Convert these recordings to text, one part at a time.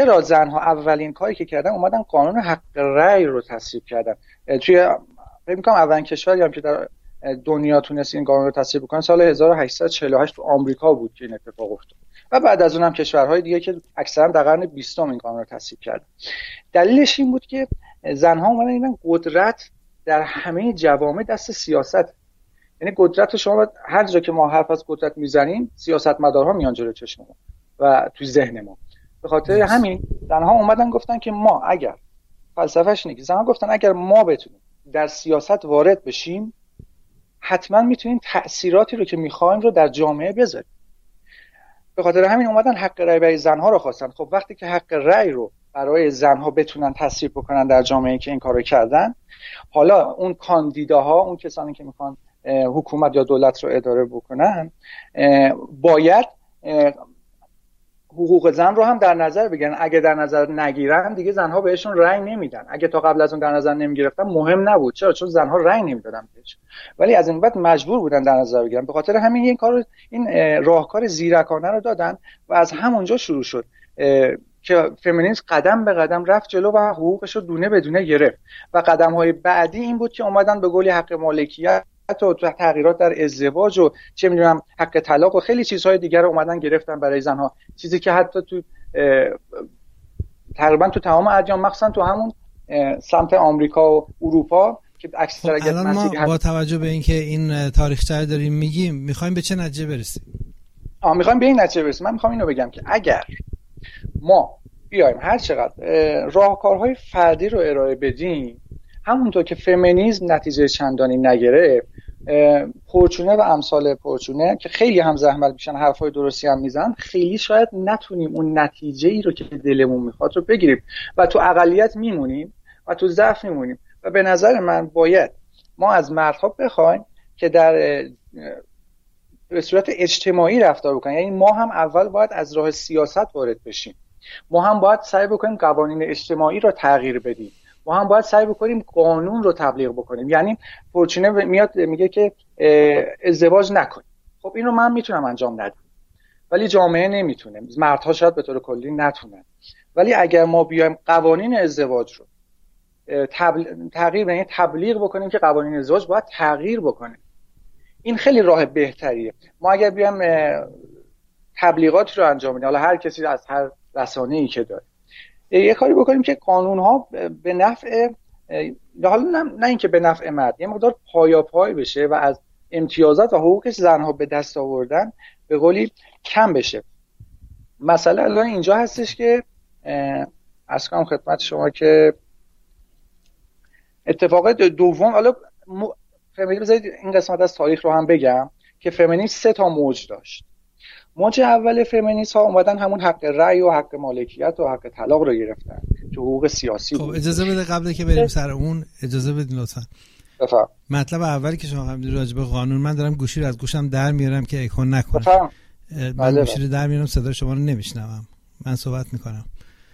چرا زنها اولین کاری که کردن اومدن قانون حق رأی رو تصویب کردن. توی فکر می‌کنم اولین کشوری هم که در دنیا تونست این قانون رو تصویب کنه سال 1848 تو آمریکا بود که این اتفاق افتاد و بعد از اونم کشورهای دیگه که اکثرا در قرن 20 این قانون رو تصویب کردن. دلیلش این بود که زنها اومدن دیدن قدرت در همه جوامع دست سیاست، یعنی قدرت شما هر جا که ما حرف از قدرت میزنیم سیاستمدارها میان جلوی چشم ما و تو ذهن ما. به خاطر همین زنها اومدن گفتن که ما اگر فلسفه‌اش اینه که زنها گفتن اگر ما بتونیم در سیاست وارد بشیم حتما میتونیم تأثیراتی رو که میخوایم رو در جامعه بذاریم. به خاطر همین اومدن حق رأی برای زنها رو خواستن. خب وقتی که حق رأی رو برای زنها بتونن تصویب بکنن در جامعه که این کارو کردن، حالا اون کاندیداها، اون کسانی که میخوان حکومت یا دولت رو اداره بکنن باید حقوق زن رو هم در نظر بگیرن. اگه در نظر نگیرن دیگه زنها بهشون رأی نمیدن. اگه تا قبل از اون در نظر نمیگرفتن مهم نبود. چرا؟ چون زنها رأی نمیدادن بهش، ولی از این بعد مجبور بودن در نظر بگیرن. به خاطر همین این راهکار زیرکانه رو دادن و از همونجا شروع شد که فمینیسم قدم به قدم رفت جلو و حقوقش رو دونه به دونه گرفت. و قدم‌های بعدی این بود که اومدن به قول حق مالکیت و تغییرات در ازدواج و چه میدونم حق طلاق و خیلی چیزهای دیگر رو اومدن گرفتن برای زنها، چیزی که حتی تو تقریبا تو تمام ادیان مخصوصا تو همون سمت آمریکا و اروپا که اکثریت مسیحی ما با توجه به اینکه این تاریخچه داریم میگیم میخوایم به چه نتیجه برسیم؟ میخوایم به این نتیجه برسیم. من میخوام اینو بگم که اگر ما بیایم هر چقدر راهکارهای فردی رو ارائه بدیم، همونطور که فمینیسم نتیجه چندانی نگرفت، پرچونه و امثال پرچونه که خیلی هم زحمت میشن حرفای درستی هم میزنن، خیلی شاید نتونیم اون نتیجه ای رو که دلمون میخواد رو بگیریم و تو اقلیت میمونیم و تو ضعف میمونیم. و به نظر من باید ما از مردها بخوایم که به صورت اجتماعی رفتار بکنن. یعنی ما هم اول باید از راه سیاست وارد بشیم، ما هم باید سعی بکنیم قوانین اجتماعی رو تغییر بدیم، ما هم باید سعی بکنیم قانون رو تبلیغ بکنیم. یعنی پرچونه میاد میگه که ازدواج نکنیم. خب این رو من میتونم انجام ندم ولی جامعه نمیتونه، مردها شاید به طور کلی نتونن. ولی اگر ما بیایم قوانین ازدواج رو تغییر یعنی تبلیغ بکنیم که قوانین ازدواج باید تغییر بکنه، این خیلی راه بهتریه. ما اگر بیایم تبلیغات رو انجام بدیم، حالا هر کسی از هر رسانه‌ای که داره یه کاری بکنیم که قانون‌ها به نفع، حالا نه اینکه به نفع مرد، یه مقدار پایاپای بشه و از امتیازات و حقوقش زنها به دست آوردن به قولی کم بشه. مسئله الان اینجا هستش که عرض کنم خدمت شما که اتفاق دوم، حالا فمینیسم، بذارید این قسمت از تاریخ رو هم بگم که فمینیسم 3 موج داشت. موج اول فمینیست ها اومدن همون حق رأی و حق مالکیت و حق طلاق رو گرفتن که حقوق سیاسی بود. خب اجازه بده قبل که بریم سر اون اجازه بدین لطفا. بفرم. مطلب اولی که شما هم راجع به قانون، من دارم گوشی رو از گوشم در میارم که ایکون نکنه. من گوشی رو در میارم صدای شما رو نمیشنوم. من صحبت میکنم.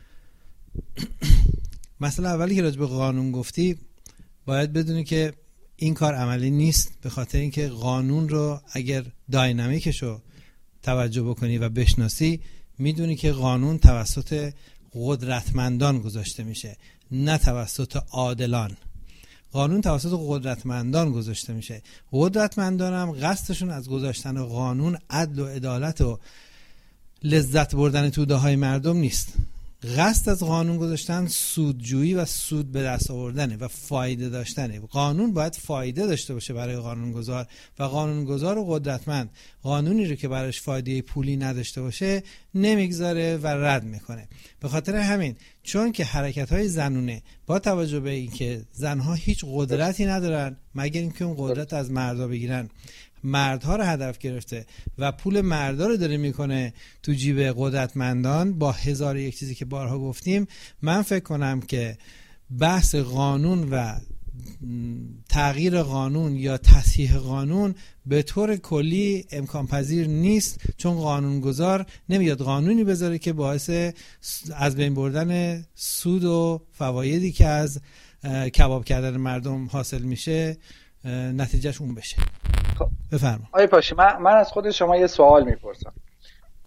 مسئله اولی که راجع به قانون گفتی، باید بدونی که این کار عملی نیست، به خاطر اینکه قانون رو اگر داینامیکشو توجه بکنی و بشناسی میدونی که قانون توسط قدرتمندان گذاشته میشه، نه توسط عادلان. قانون توسط قدرتمندان گذاشته میشه. قدرتمندان هم قصدشون از گذاشتن قانون عدل و عدالت و لذت بردن توده های مردم نیست. قصد از قانون گذاشتن سودجویی و سود به دست آوردنه و فایده داشتنه. قانون باید فایده داشته باشه برای قانونگذار و قانونگذار و قدرتمند قانونی رو که براش فایده پولی نداشته باشه نمیگذاره و رد میکنه. به خاطر همین، چون که حرکت‌های زنونه با توجه به اینکه زنها هیچ قدرتی ندارن مگر اینکه اون قدرت از مردا بگیرن، مردها رو هدف گرفته و پول مردا رو داره میکنه تو جیب قدرتمندان با هزار یک چیزی که بارها گفتیم. من فکر کنم که بحث قانون و تغییر قانون یا تصحیح قانون به طور کلی امکان پذیر نیست، چون قانونگذار نمیاد قانونی بذاره که باعث از بین بردن سود و فوایدی که از کباب کردن مردم حاصل میشه نتیجهش اون بشه. بفرما. آقای پاشی، من از خود شما یه سوال میپرسم.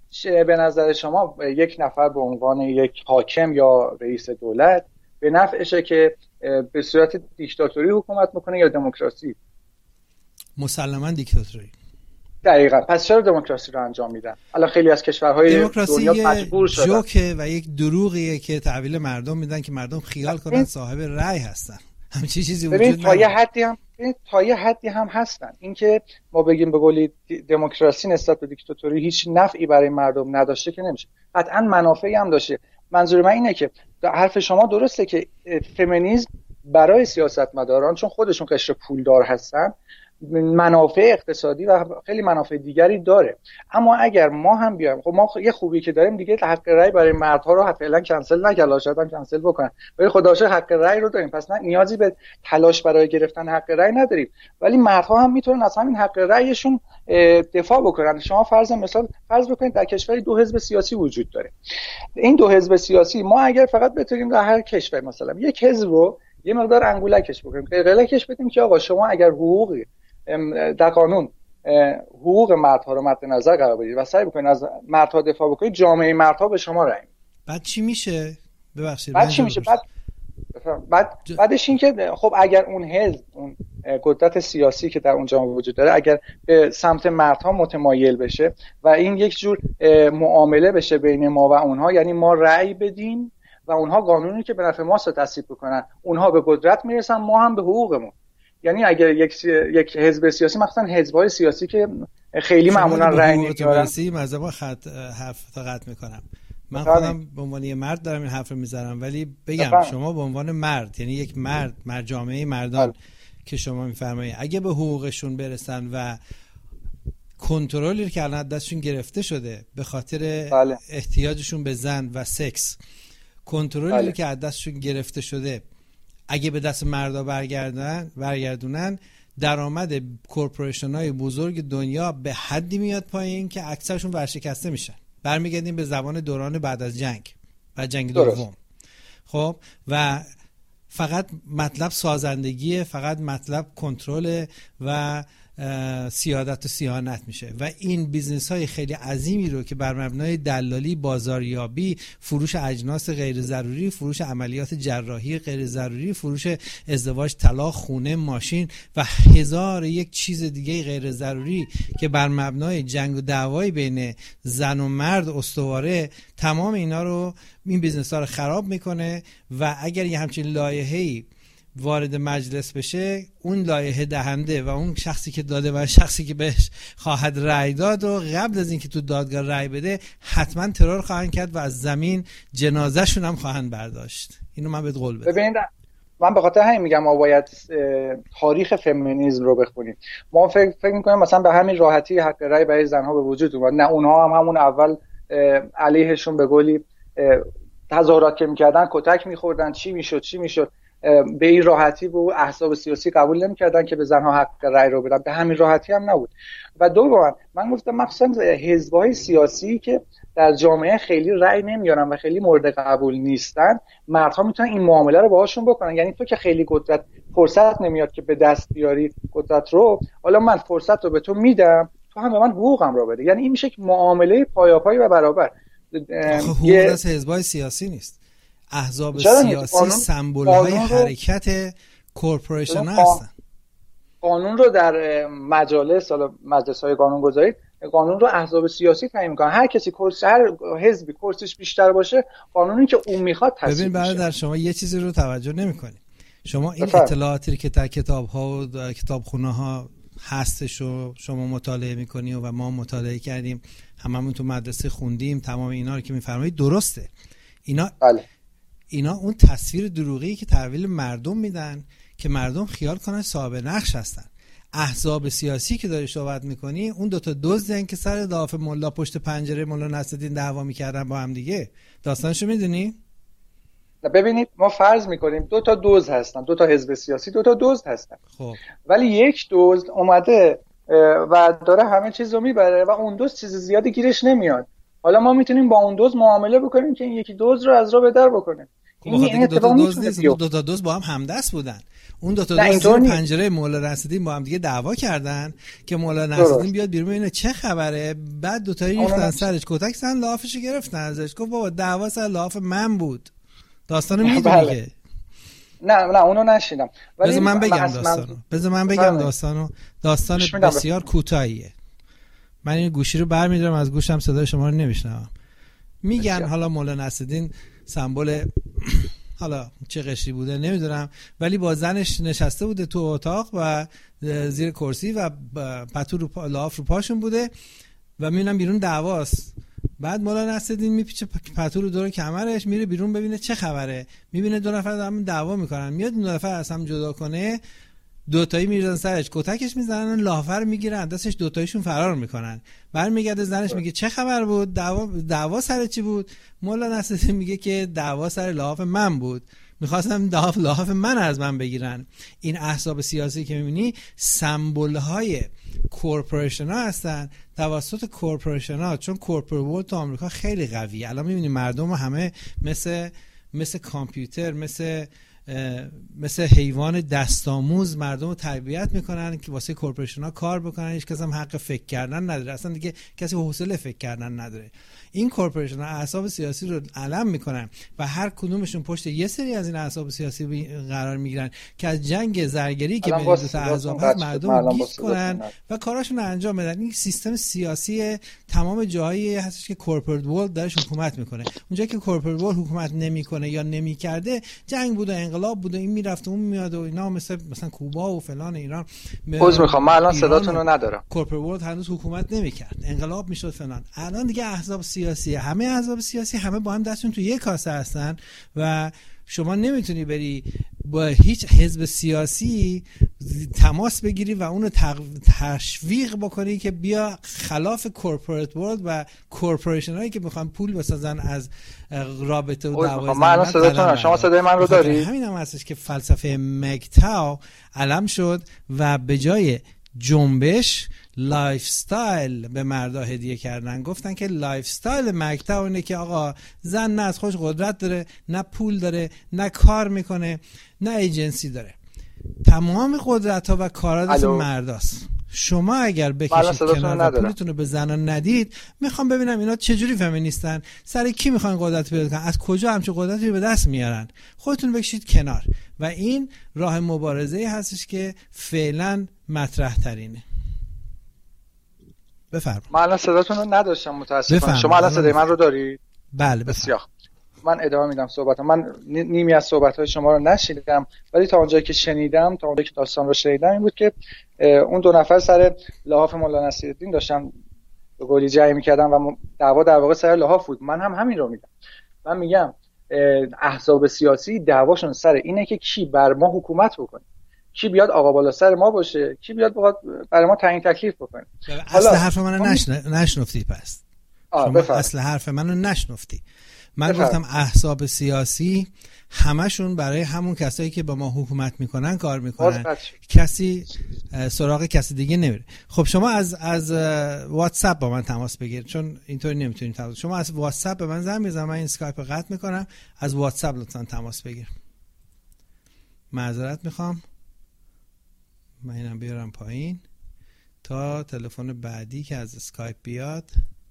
به نظر شما یک نفر به عنوان یک حاکم یا رئیس دولت به نفعشه که به صورت دیکتاتوری حکومت میکنه یا دموکراسی؟ مسلماً دیکتاتوری. دقیقاً. پس چرا دموکراسی رو انجام میدن؟ الان خیلی از کشورهای دنیا مجبور شدن. جوکه و یک دروغیه که تحویل مردم میدن که مردم خیال کنن صاحب رأی هستن. همچین چیزی وجود نداره. تا یه حدی هم هستن. اینکه ما بگیم به قولی دموکراسی نسبت به دیکتاتوری هیچ نفعی برای مردم نداشته که نمیشه. قطعاً منافعی هم داشته. منظور من اینه که حرف شما درسته که فمینیسم برای سیاستمداران، چون خودشون قشر پولدار هستن، منافع اقتصادی و خیلی منافع دیگری داره. اما اگر ما هم بیایم، خب ما یه خوبی که داریم دیگه، حق رأی برای مردها رو فعلا کنسل نکردن، شاید هم کنسل بکنن، ولی خدا شکر حق رأی رو داریم، پس نه نیازی به تلاش برای گرفتن حق رأی نداریم. ولی مردها هم میتونن از همین حق رأیشون دفاع بکنن. شما فرض بکنید در کشوری 2 حزب سیاسی وجود داره. این 2 حزب سیاسی، ما اگر فقط بتونیم در هر کشور مثلا یک حزب رو یه مقدار انگولکش بکنیم، قلقلکش بدیم که آقا شما اگر حقوقی در قانون حقوق مردها رو مد نظر قرار بدید و سعی بکنید از مردها دفاع بکنید، جامعه مردها به شما رأی میده. بعد چی میشه؟ ببخشید. بعدش این که خب اگر اون حزب، اون قدرت سیاسی که در اون جامعه وجود داره، اگر به سمت مردها متمایل بشه و این یک جور معامله بشه بین ما و اونها، یعنی ما رأی بدیم و اونها قانونی که به نفع ما تصویب بکنن، اونها به قدرت میرسن، ما هم به حقوقمون. یعنی اگر یک حزب سیاسی، مثلا حزب‌های سیاسی که خیلی معمولا رأی نمیارن، مثلا حرف قطع میکنم، من خودم به عنوان یه مرد دارم این حرف رو میزنم، ولی بگم شما به عنوان مرد، یعنی یک مرد جامعه مردان که شما میفرمایید اگه به حقوقشون برسن و کنترلی که الان دستشون گرفته شده به خاطر احتیاجشون به زن و سکس، کنترلی که از دستشون گرفته شده اگه به دست مردا برگردونن، درآمد کورپوریشن‌های بزرگ دنیا به حدی میاد پایین که اکثرشون ورشکسته میشن. برمیگردیم به زمان دوران بعد از جنگ دوم. خب و فقط مطلب سازندگیه، فقط مطلب کنترل و سیادت و سیانت میشه و این بیزنس های خیلی عظیمی رو که بر مبنای دلالی، بازاریابی، فروش اجناس غیر ضروری، فروش عملیات جراحی غیر ضروری، فروش ازدواج، طلاق، خونه، ماشین و هزار یک چیز دیگه غیر ضروری که بر مبنای جنگ و دعوای بین زن و مرد استواره، تمام اینا رو این بیزنس ها رو خراب میکنه و اگر یه همچین لایحه‌ای وارد مجلس بشه، اون لایحه دهنده و اون شخصی که داده و شخصی که بهش خواهد رأی داد و قبل از اینکه تو دادگاه رأی بده حتما ترور خواهند کرد و از زمین جنازه‌شون هم خواهند برداشت. اینو من بهت قول بدم. ببینید من به خاطر همین میگم ما باید تاریخ فمینیسم رو بخونیم. ما فکر می‌کنیم مثلا به همین راحتی حق رأی برای زن‌ها به وجود اومد. نه، اونها هم همون اول علیهشون به قولی تظاهرات که می‌کردن کتک می‌خوردن، چی میشد به این راحتی و احزاب سیاسی قبول نمی‌کردن که به زنها حق رأی رو بدن، به همین راحتی هم نبود. و دوما من گفتم مخصوصا حزب‌های سیاسی که در جامعه خیلی رأی نمیارن و خیلی مورد قبول نیستن، مردها میتونن این معامله رو باهاشون بکنن. یعنی تو که خیلی قدرت فرصت نمیاد که به دست بیاری قدرت رو، حالا من فرصت رو به تو میدم، تو هم به من حقوقم رو بده. یعنی این میشه که معامله پایاپای و برابر. حقوق از حزب‌های سیاسی نیست. احزاب سیاسی سمبول‌های حرکت کورپوریشن هستن. قانون رو در مجلس‌های قانون‌گذاری، قانون رو احزاب سیاسی تعیین می‌کنن. هر حزبی کرسیش بیشتر باشه، قانونی که اون میخواد تصویب میشه. ببین برادر، شما یه چیزی رو توجه نمی‌کنی. شما این اطلاعاتی که در کتاب‌ها و کتابخونه‌ها هستش و شما مطالعه می‌کنی و ما مطالعه کردیم، هممون تو مدرسه خوندیم، تمام اینا رو که می‌فرمایید درسته. اینا اون تصویر دروغی که تحویل مردم میدن که مردم خیال کنن صاحب نقش هستن. احزاب سیاسی که داری صحبت میکنی، اون دوتا دزدن که سر دافع ملا پشت پنجره ملا نصرالدین دعوا میکردن با هم دیگه. داستانشو میدونی؟ ببینید ما فرض میکنیم دوتا دزد هستن، دوتا حزب سیاسی دوتا دزد هستن. خب ولی یک دزد اومده و داره همه چیز رو میبره و اون دزد چیز زیادی گیرش نمیاد. حالا ما میتونیم با اون دزد معامله بکنیم که این یکی دزد رو از راه به در بکنه. این اتفاق میتونه بیفته. دو تا دوست با هم همدست بودن. اون دو تا دوست پنجره مولا نصرالدین با هم دیگه دعوا کردن که مولا نصرالدین بیاد بیرون ببینه چه خبره. بعد دو تایی ریختن سرش، کتک زدن، لافش گرفتن ازش. گفت بابا دعوا سر لاف من بود. داستانو میدونی که نه اونو نشیدم. بذار من بگم داستانو. بذار من بگم داستانو. داستان بسیار کوتاهیه. من این گوشی رو برمی‌دارم، از گوشم صدای شما رو نمیشنوم. میگن حالا مولا نصرالدین سمبل حالا چه قشری بوده نمیدونم، ولی با زنش نشسته بوده تو اتاق و زیر کرسی و پتو رو لاف رو پاشون بوده و میبینم بیرون دعواست. بعد مولا نصرالدین میپیچه پتو رو دور کمرش، میره بیرون ببینه چه خبره. میبینه دو نفر دارن دعوا میکنن، میاد دو نفر از هم جدا کنه، دوتایی میریزن سرش، کتکش میزنن، لافر میگیرن دستش، دوتاییشون فرار میکنن. برمیگرده زنش میگه چه خبر بود؟ دعوا سر چی بود؟ مولا نصرالدین میگه که دعوا سر لاف من بود، میخواستم لاف من از من بگیرن. این احزاب سیاسی که میبینی سمبل های کورپوریشن ها هستن، توسط کورپوریشن ها، چون کورپوریت ورلد تو آمریکا خیلی قویه. الان میبینی مردم همه مثل کامپیوتر، مثل حیوان دستاموز مردم رو تربیت میکنن که واسه کورپوریشن ها کار بکنن. هیچ کس هم حق فکر کردن نداره، اصلا دیگه کسی حوصله فکر کردن نداره. این کورپوریشن ها احزاب سیاسی رو علم میکنن و هر کدومشون پشت یه سری از این احزاب سیاسی قرار میگیرن که از جنگ زرگری که بین دو تا احزاب هست مردم رو گیج کنن و کاراشون رو انجام بدن. این سیستم سیاسی تمام جاهایی هستش که کورپوریت ورلد درش حکومت میکنه. اونجایی که کورپوریت ورلد حکومت نمیکنه یا نمیکرده، جنگ بود و انقلاب بود و این میرفت و اون میاد و اینا، مثلا کوبا و فلان ایران. عذر میخوام من الان صداتون رو ندارم. کورپوریت ورلد هنوز حکومت نمیکرد، انقلاب میشد فلان. الان دیگه احزاب سیاسی، همه احزاب سیاسی همه با هم دستشون تو یک کاسه هستن و شما نمیتونی بری با هیچ حزب سیاسی تماس بگیری و اونو تشویق بکنی که بیا خلاف کورپوریت ورلد و کورپوریشن هایی که میخوان پول بسازن از رابطه و دعوای من الان صداتون، شما صدای من رو دارید؟ همین هم هستش که فلسفه مگتاو علم شد و به جای جنبش لایف استایل به مردا هدیه کردن. گفتن که لایف استایل مگتاو اینه که آقا زن نه از خوش قدرت داره، نه پول داره، نه کار میکنه، نه ایجنسی داره، تمام قدرت ها و کارات از مرداست. شما اگر بکشید کنار و پولتون رو به زنان ندید، میخوام ببینم اینا چجوری فمینیستن، سر کی میخوان قدرت پیدا کنن، از کجا همچین قدرتی رو به دست میارن. خودتون بکشید کنار و این راه مبارزه‌ای هستش که فعلا مطرح ترینه. بفرمایید. من الان صداتون رو نداشتم متاسفانه. شما الان صدای من رو دارید؟ بله بسیار. من ادامه میدم صحبتم. من نیمی از صحبت‌های شما رو نشیدم، ولی تا اونجایی که شنیدم، تا اونجایی که داستان رو شنیدم این بود که اون دو نفر سر لحاف مولانا نصیرالدین داشتن به قولی جنگ می‌کردن و دعوا در واقع سر لحاف بود. من هم همین رو میگم. من میگم احزاب سیاسی دعواشون سر اینه که کی بر ما حکومت بکنه، کی بیاد آقا بالا سر ما باشه، کی بیاد برای ما تعیین تکلیف بکنه. اصل حرف منو نشنفتی. پس اصل حرف منو نشنفتی. من گفتم احزاب سیاسی همشون برای همون کسایی که با ما حکومت میکنن کار میکنن، کسی سراغ کسی دیگه نمیره. خب شما از واتساپ با من تماس بگیر، چون اینطوری نمیتونید تماس. شما از واتساپ به من زنگ بزن، من این اسکایپ رو قطع میکنم، از واتساپ لطفا تماس بگیر. معذرت میخوام، من اینم بیارم پایین تا تلفن بعدی که از اسکایپ بیاد.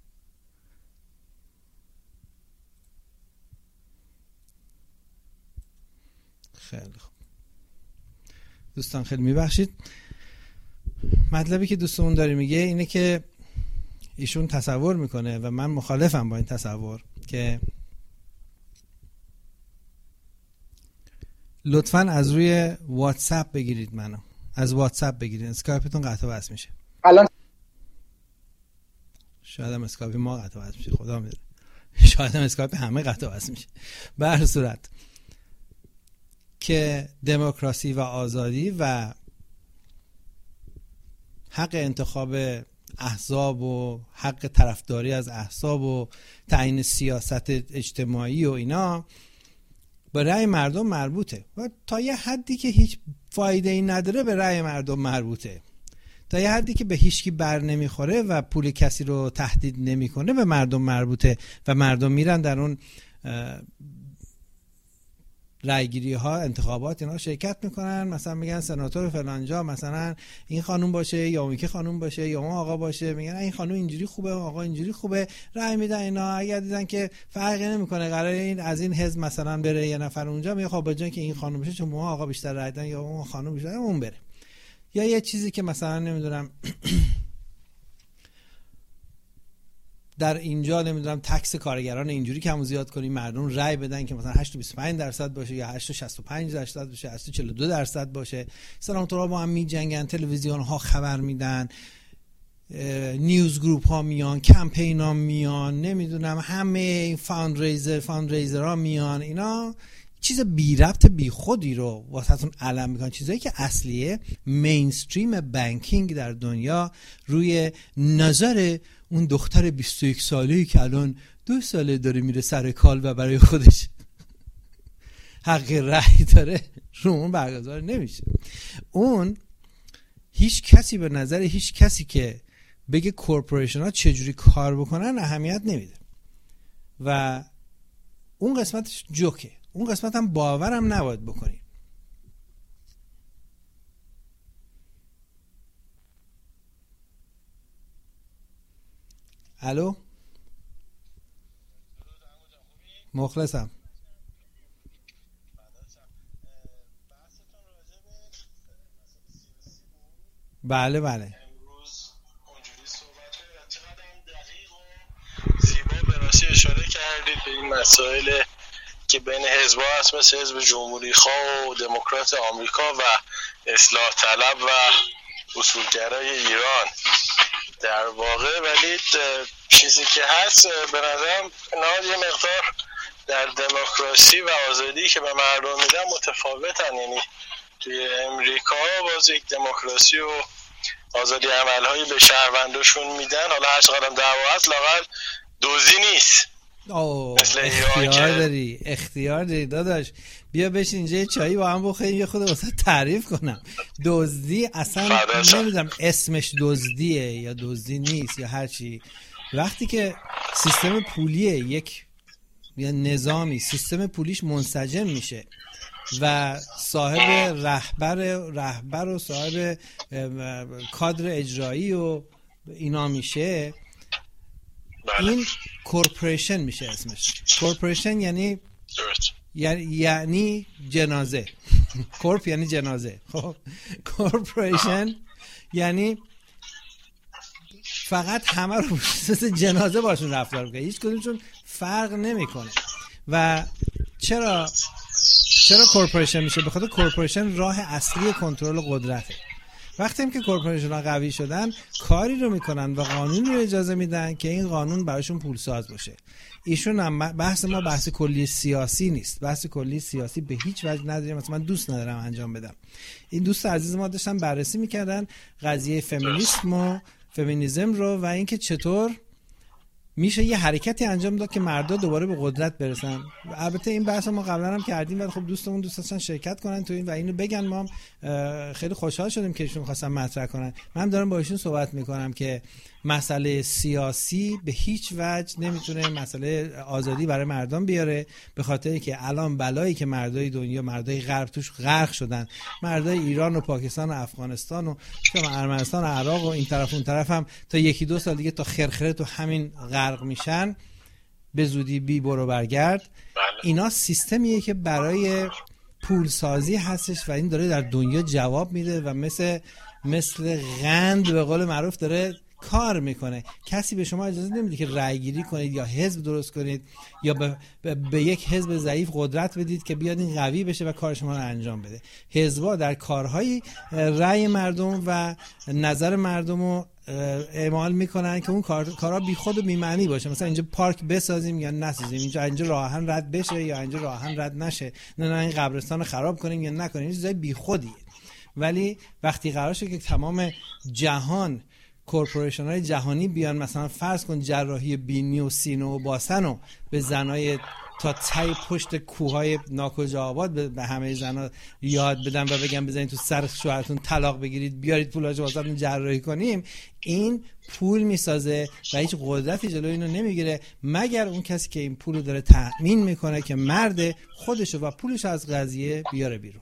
خیلی خوب دوستان، خیلی میبخشید. مطلبی که دوستمون داره میگه اینه که ایشون تصور میکنه و من مخالفم با این تصور که لطفاً از روی واتساپ بگیرید، منو از واتساپ بگیرید، اسکایپتون قطع و وصل میشه. الان شاید هم اسکایپ ما قطع و وصل میشه، خدا میدونه، شاید هم اسکایپ همه قطع و وصل میشه. به هر صورت که دموکراسی و آزادی و حق انتخاب احزاب و حق طرفداری از احزاب و تعیین سیاست اجتماعی و اینا به رأی مردم مربوطه و تا یه حدی که هیچ فایده ای نداره به رأی مردم مربوطه، تا یه حدی که به هیچکی بر نمیخوره و پول کسی رو تهدید نمیکنه به مردم مربوطه و مردم میرن در اون رایگیری ها، انتخابات، اینا شرکت میکنن، مثلا میگن سناتور فلانجا مثلا این خانوم باشه یا اون یکی خانوم باشه یا اون آقا باشه، میگن این خانوم اینجوری خوبه آقا اینجوری خوبه، رای میدن اینا. اگر دیدن که فرقی نمیکنه قراره این از این حزب مثلا بره یه نفر اونجا، میگه خب بجای که این خانوم بشه چون آقا بیشتر رای دادن یا اون خانوم بیشتر اون بره. یا یه چیزی که مثلا نمیدونم در اینجا نمیدونم تکس کارگران اینجوری کم و زیاد کنیم مردم رای بدن که مثلا 8.25% باشه یا 8.65% باشه، 8.42% باشه. سناتورها با هم میجنگن، تلویزیون ها خبر میدن، نیوز گروپ ها میان، کمپین ها میان، نمیدونم همه این فاندریزر ها میان. اینا چیز بی ربط بی خودی رو واسهتون علم میکنن، چیزایی که اصلیه مینستریم بانکینگ در دنیا روی نظر اون دختر 21 ساله‌ای که الان 2 ساله داره میره سر کال و برای خودش حق رأی داره رو اون برگزار نمیشه. اون هیچ کسی به نظر هیچ کسی که بگه کورپوریشن ها چجوری کار بکنن اهمیت نمیده و اون قسمتش جوکه. اون قسمت هم باورم نباید بکنی. الو مخلصم. بله بله. امروز اونجوری صحبت کردید، چقدر هم دقیق و زیبا به راستی اشاره کردید به این مسائل که بین حزب‌ها هست، مثل حزب جمهوری‌خواه و دموکرات آمریکا و اصلاح طلب و اصولگرای ایران در واقع. ولی چیزی که هست به نظرم نهاد یه مقدار در دموکراسی و آزادی که به مردم میدن متفاوتن. یعنی توی امریکا باز یک دموکراسی و آزادی عملهایی به شهرونداشون میدن، حالا هر چقدر دعوا هست لااقل دزدی نیست. مثل اختیار داری داداش، بیا بشین اینجا چایی با هم بخوریم یه خود واسه تعریف کنم. دزدی اصلا نمیدونم اسمش دزدیه یا دزدی نیست یا هر چی. وقتی که سیستم پولیه یک یا نظامی سیستم پولیش منسجم میشه و صاحب رهبر و صاحب کادر اجرایی و اینا میشه، این کورپوریشن میشه اسمش. کورپوریشن یعنی جنازه. کورپ یعنی جنازه. خب کورپوریشن یعنی فقط همه رو مثل جنازه باشون رفتار میکنه، هیچ کدومشون فرق نمیکنه. و چرا کورپوریشن میشه؟ به خاطر کورپوریشن راه اصلی کنترل قدرته. وقتی هم که کورپوریشن ها قوی شدن کاری رو میکنن و قانون رو اجازه میدن که این قانون براشون پولساز باشه. ایشون هم بحث ما بحث کلی سیاسی نیست. بحث کلی سیاسی به هیچ وجه نداریم، مثلا من دوست ندارم انجام بدم. این دوست عزیز ما داشتن بررسی میکردن قضیه فمینیسم رو و اینکه چطور میشه یه حرکتی انجام داد که مردا دوباره به قدرت برسن. البته این بحث ما قبلا هم کردیم ولی خب دوستمون دوست داشتن شرکت کنن تو این و اینو بگن. ما خیلی خوشحال شدیم که ایشون خواستن مطرح کنن. من دارم با ایشون صحبت میکنم که مسئله سیاسی به هیچ وجه نمیتونه مسئله آزادی برای مردم بیاره، به خاطری که الان بلایی که مردای دنیا، مردای غرب توش غرق شدن، مردای ایران و پاکستان و افغانستان و ارمنستان و عراق و این طرف اون طرف هم تا 1-2 سال دیگه تا خرخره تو همین غرق میشن، به زودی بی برو برگرد. اینا سیستمیه که برای پولسازی هستش و این داره در دنیا جواب میده و مثل غند به قول معروف داره کار میکنه. کسی به شما اجازه نمیده که رأی گیری کنید یا حزب درست کنید یا به یک حزب ضعیف قدرت بدید که بیاد این قوی بشه و کار شما رو انجام بده. حزب‌ها در کارهای رأی مردم و نظر مردم رو اعمال میکنن که اون کارا بی خود و بی معنی باشه. مثلا اینجا پارک بسازیم یا نسازیم، اینجا راه آهن رد بشه یا اینجا راه آهن رد نشه، نه این قبرستان رو خراب کنیم یا نکنیم، این چیزای بی خودیه. ولی وقتی قرار شد که تمام جهان کورپوریشن های جهانی بیان مثلا فرض کن جراحی بینی و سینه و باسن رو به زنای تا تای پشت کوههای ناکجا آباد به همه زنها یاد بدن و بگم بزنید تو سر شوهرتون طلاق بگیرید بیارید پولاشو واسهتون جراحی کنیم، این پول میسازه و هیچ قدرتی جلوی اینو نمیگیره مگر اون کسی که این پولو داره تأمین میکنه که مرد خودشو و پولشو از قضیه بیاره بیرون.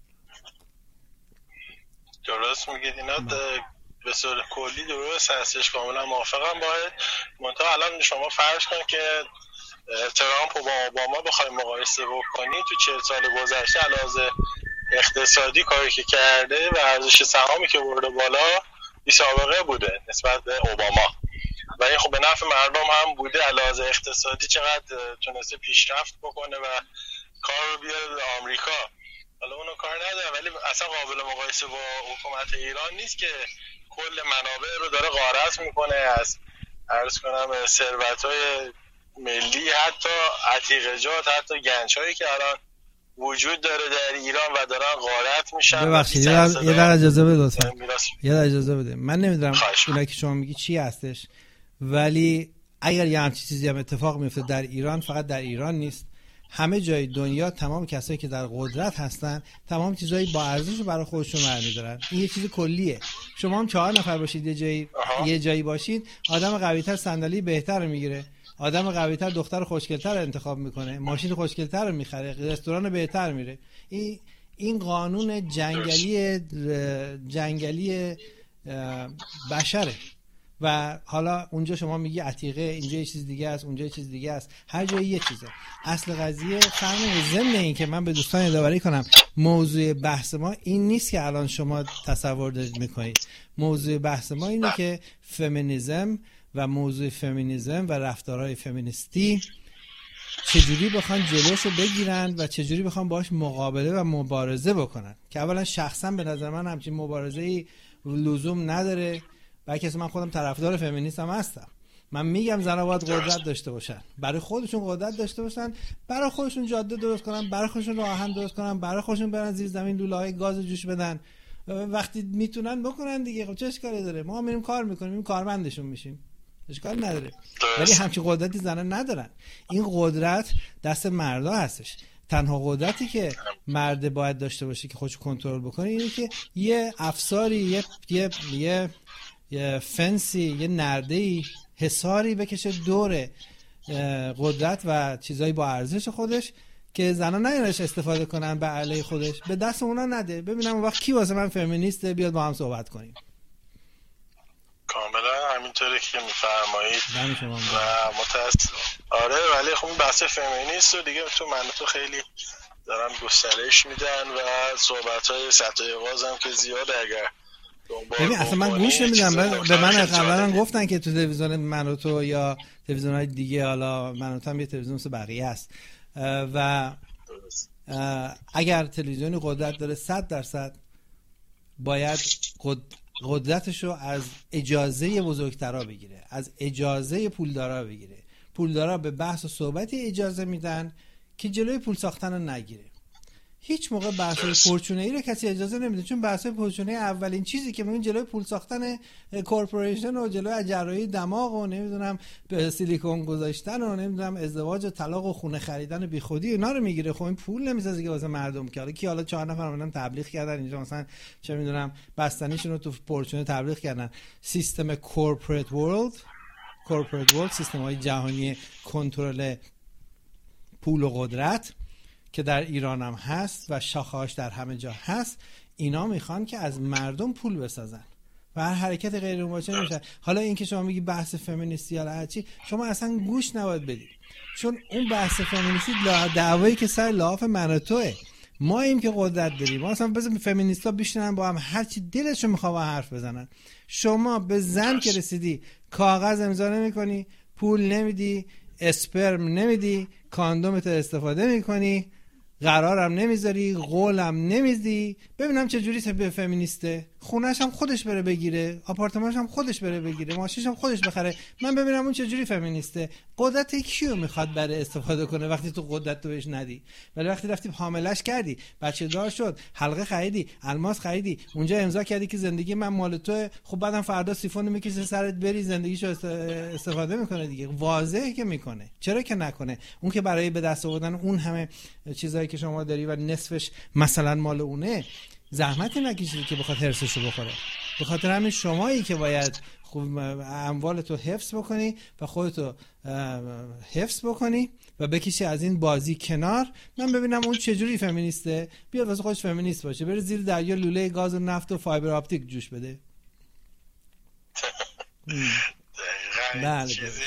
درست میگید. اینا به صورت کلی درست هستش، کاملا موافقم باید. منتها الان شما فرض کن که ترامپ و با اوباما بخوایم مقایسه بکنی، تو 40 سال گذشته علاوه اقتصادی کاری که کرده و ارزش سهامی که برده بالا بی سابقه بوده نسبت به اوباما و این خب به نفع مردم هم بوده. علاوه اقتصادی چقدر تونسته پیشرفت بکنه و کار رو بیاره به آمریکا. حالا اونو کار نداره، ولی اصلا قابل مقایسه با حکومت ایران نیست که کل منابع رو داره غارت میکنه از عرض کنم ثروت‌های ملی، حتی عتیقه‌جات، حتی گنج‌هایی که الان وجود داره در ایران و دارن غارت میشن. ببخشید یه در اجازه بده لطفا، یه در اجازه بده. من نمیدونم اینا که شما میگی چی هستش، ولی اگر یه همچین چیزی هم اتفاق میفته در ایران، فقط در ایران نیست، همه جای دنیا تمام کسایی که در قدرت هستن تمام چیزایی با ارزش رو برای خودشون برمی‌دارن. این یه چیز کلیه. شما هم 4 نفر باشید یه جایی باشید، آدم قوی‌تر صندلی بهتر میگیره، آدم قوی‌تر دختر خوشگل‌تر انتخاب میکنه، ماشین خوشگل‌تر رو میخره، رستوران بهتر میره. این قانون جنگلی بشره. و حالا اونجا شما میگی عتیقه، اینجا یه چیز دیگه است، اونجا یه چیز دیگه است، هر جایی یه چیزه. اصل قضیه فرمون ضمن این که من به دوستان یادآوری کنم موضوع بحث ما این نیست که الان شما تصور دارید میکنید. موضوع بحث ما اینه که فمینیسم و موضوع فمینیسم و رفتارهای فمینیستی چجوری بخوان جلوشو بگیرن و چجوری بخوان باش مقابله و مبارزه بکنن، که اولا شخصا به نظر من همچین مبارزه‌ای لزوم نداره. بلکه من خودم طرفدار فمینیستم هستم. من میگم زن‌ها باید قدرت داشته باشن، برای خودشون قدرت داشته باشن، برای خودشون جاده درست کنن، برای خودشون راه آهن درست کنن، برای خودشون برن زیر زمین لوله‌های گاز جوش بدن، وقتی میتونن بکنن دیگه. خب چه اشکالی داره؟ ما میریم کار میکنیم، میریم کارمندشون میشیم، اشکال نداره. ولی همچین قدرتی زن‌ها ندارن. این قدرت دست مردا هستش. تنها قدرتی که مرد باید داشته باشه که خودش کنترل بکنه اینه که یه افساری، یه فنسی، یه نرده‌ای، حصاری بکشه دور قدرت و چیزایی با ارزش خودش که زن‌ها نیانش استفاده کنن به علیه خودش، به دست اونا نده. ببینم اون وقت کی واسه من فمینیسته، بیاد با هم صحبت کنیم. کاملا همینطوری که میفرمایید و متأسفم. آره، ولی خب بحث فمینیست رو دیگه تو من تو خیلی دارن گسترش میدن و صحبت‌های سطح آغاز هم که زیاده. اگر ببین اصلا من گوش نمیدم. به من قبلا گفتن که تو تلویزیون من و تو یا تلویزیون‌های دیگه، حالا من و تو هم یه تلویزیون مثل بقیه است و اگر تلویزیونی قدرت داره 100% باید قدرتشو از اجازه بزرگترا بگیره، از اجازه پولدارا بگیره. پولدارا به بحث و صحبتی اجازه میدن که جلوی پول ساختن نگیره. هیچ موقع بحث‌های فورچونه‌ای رو کسی اجازه نمیده، چون بحث‌های فورچونه‌ای اولین چیزی که میگن جلوی پول ساختن کورپوریشن و جلوی جراحی دماغ و نمیدونم به سیلیکون گذاشتن و نمیدونم ازدواج و طلاق و خونه خریدن بیخودی اینا رو میگیره. خب این پول نمیسازه که واسه مردم که حالا 4 نفر اومدن تبلیغ کردن اینجا مثلا چه میدونم بستنیشون رو تو فورچونه تبلیغ کردن. سیستم کورپوریت ورلد سیستم‌های جهانی کنترل پول و قدرت که در ایران هم هست و شاخه‌هاش در همه جا هست، اینا میخوان که از مردم پول بسازن و هر حرکت غیر مباشر نمیشه. حالا این که شما میگی بحث فمینیستی یا هرچی، شما اصلا گوش نباید بدید، چون اون بحث فمینیستی دعوایی که سر لحاف من و توئه. ما ایم که قدرت داریم. ما اصلا بذار فمینیستا بشینن با هم هر چی دلشون میخواد حرف بزنن. شما به زن که رسیدی کاغذ امضا نمی‌کنی، پول نمیدی، اسپرم نمیدی، کاندومت استفاده می‌کنی، قرارم نمیذاری، قولم نمیدی، ببینم چه جوری به فمینیسته. خونه‌ش هم خودش بره بگیره، آپارتمانش هم خودش بره بگیره، ماشینش هم خودش بخره. من ببینم اون چجوری فمینیسته. قدرت کیو میخواد برای استفاده کنه وقتی تو قدرت رو بهش ندی؟ ولی وقتی رفتی حاملش کردی، بچه دار شد، حلقه خریدی، الماس خریدی، اونجا امضا کردی که زندگی من مال توئه، خب بعدم فردا سیفون میکشه سرت بری زندگیشو استفاده میکنه دیگه. واضحه که میکنه، چرا که نکنه؟ اون که برای به دست آوردن اون همه چیزایی که شما داری و نصفش مثلا مال اونه زحمتی نکشیدی که بخواد حرصشو بخوره. به خاطر همین شمایی که باید خوب اموالتو حفظ بکنی و خودتو حفظ بکنی و بکشی از این بازی کنار. من ببینم اون چجوری فمینیسته، بیاد واسه خودش فمینیست باشه، بره زیر دریا لوله گاز و نفت و فایبر آپتیک جوش بده. دقیقاً چیزی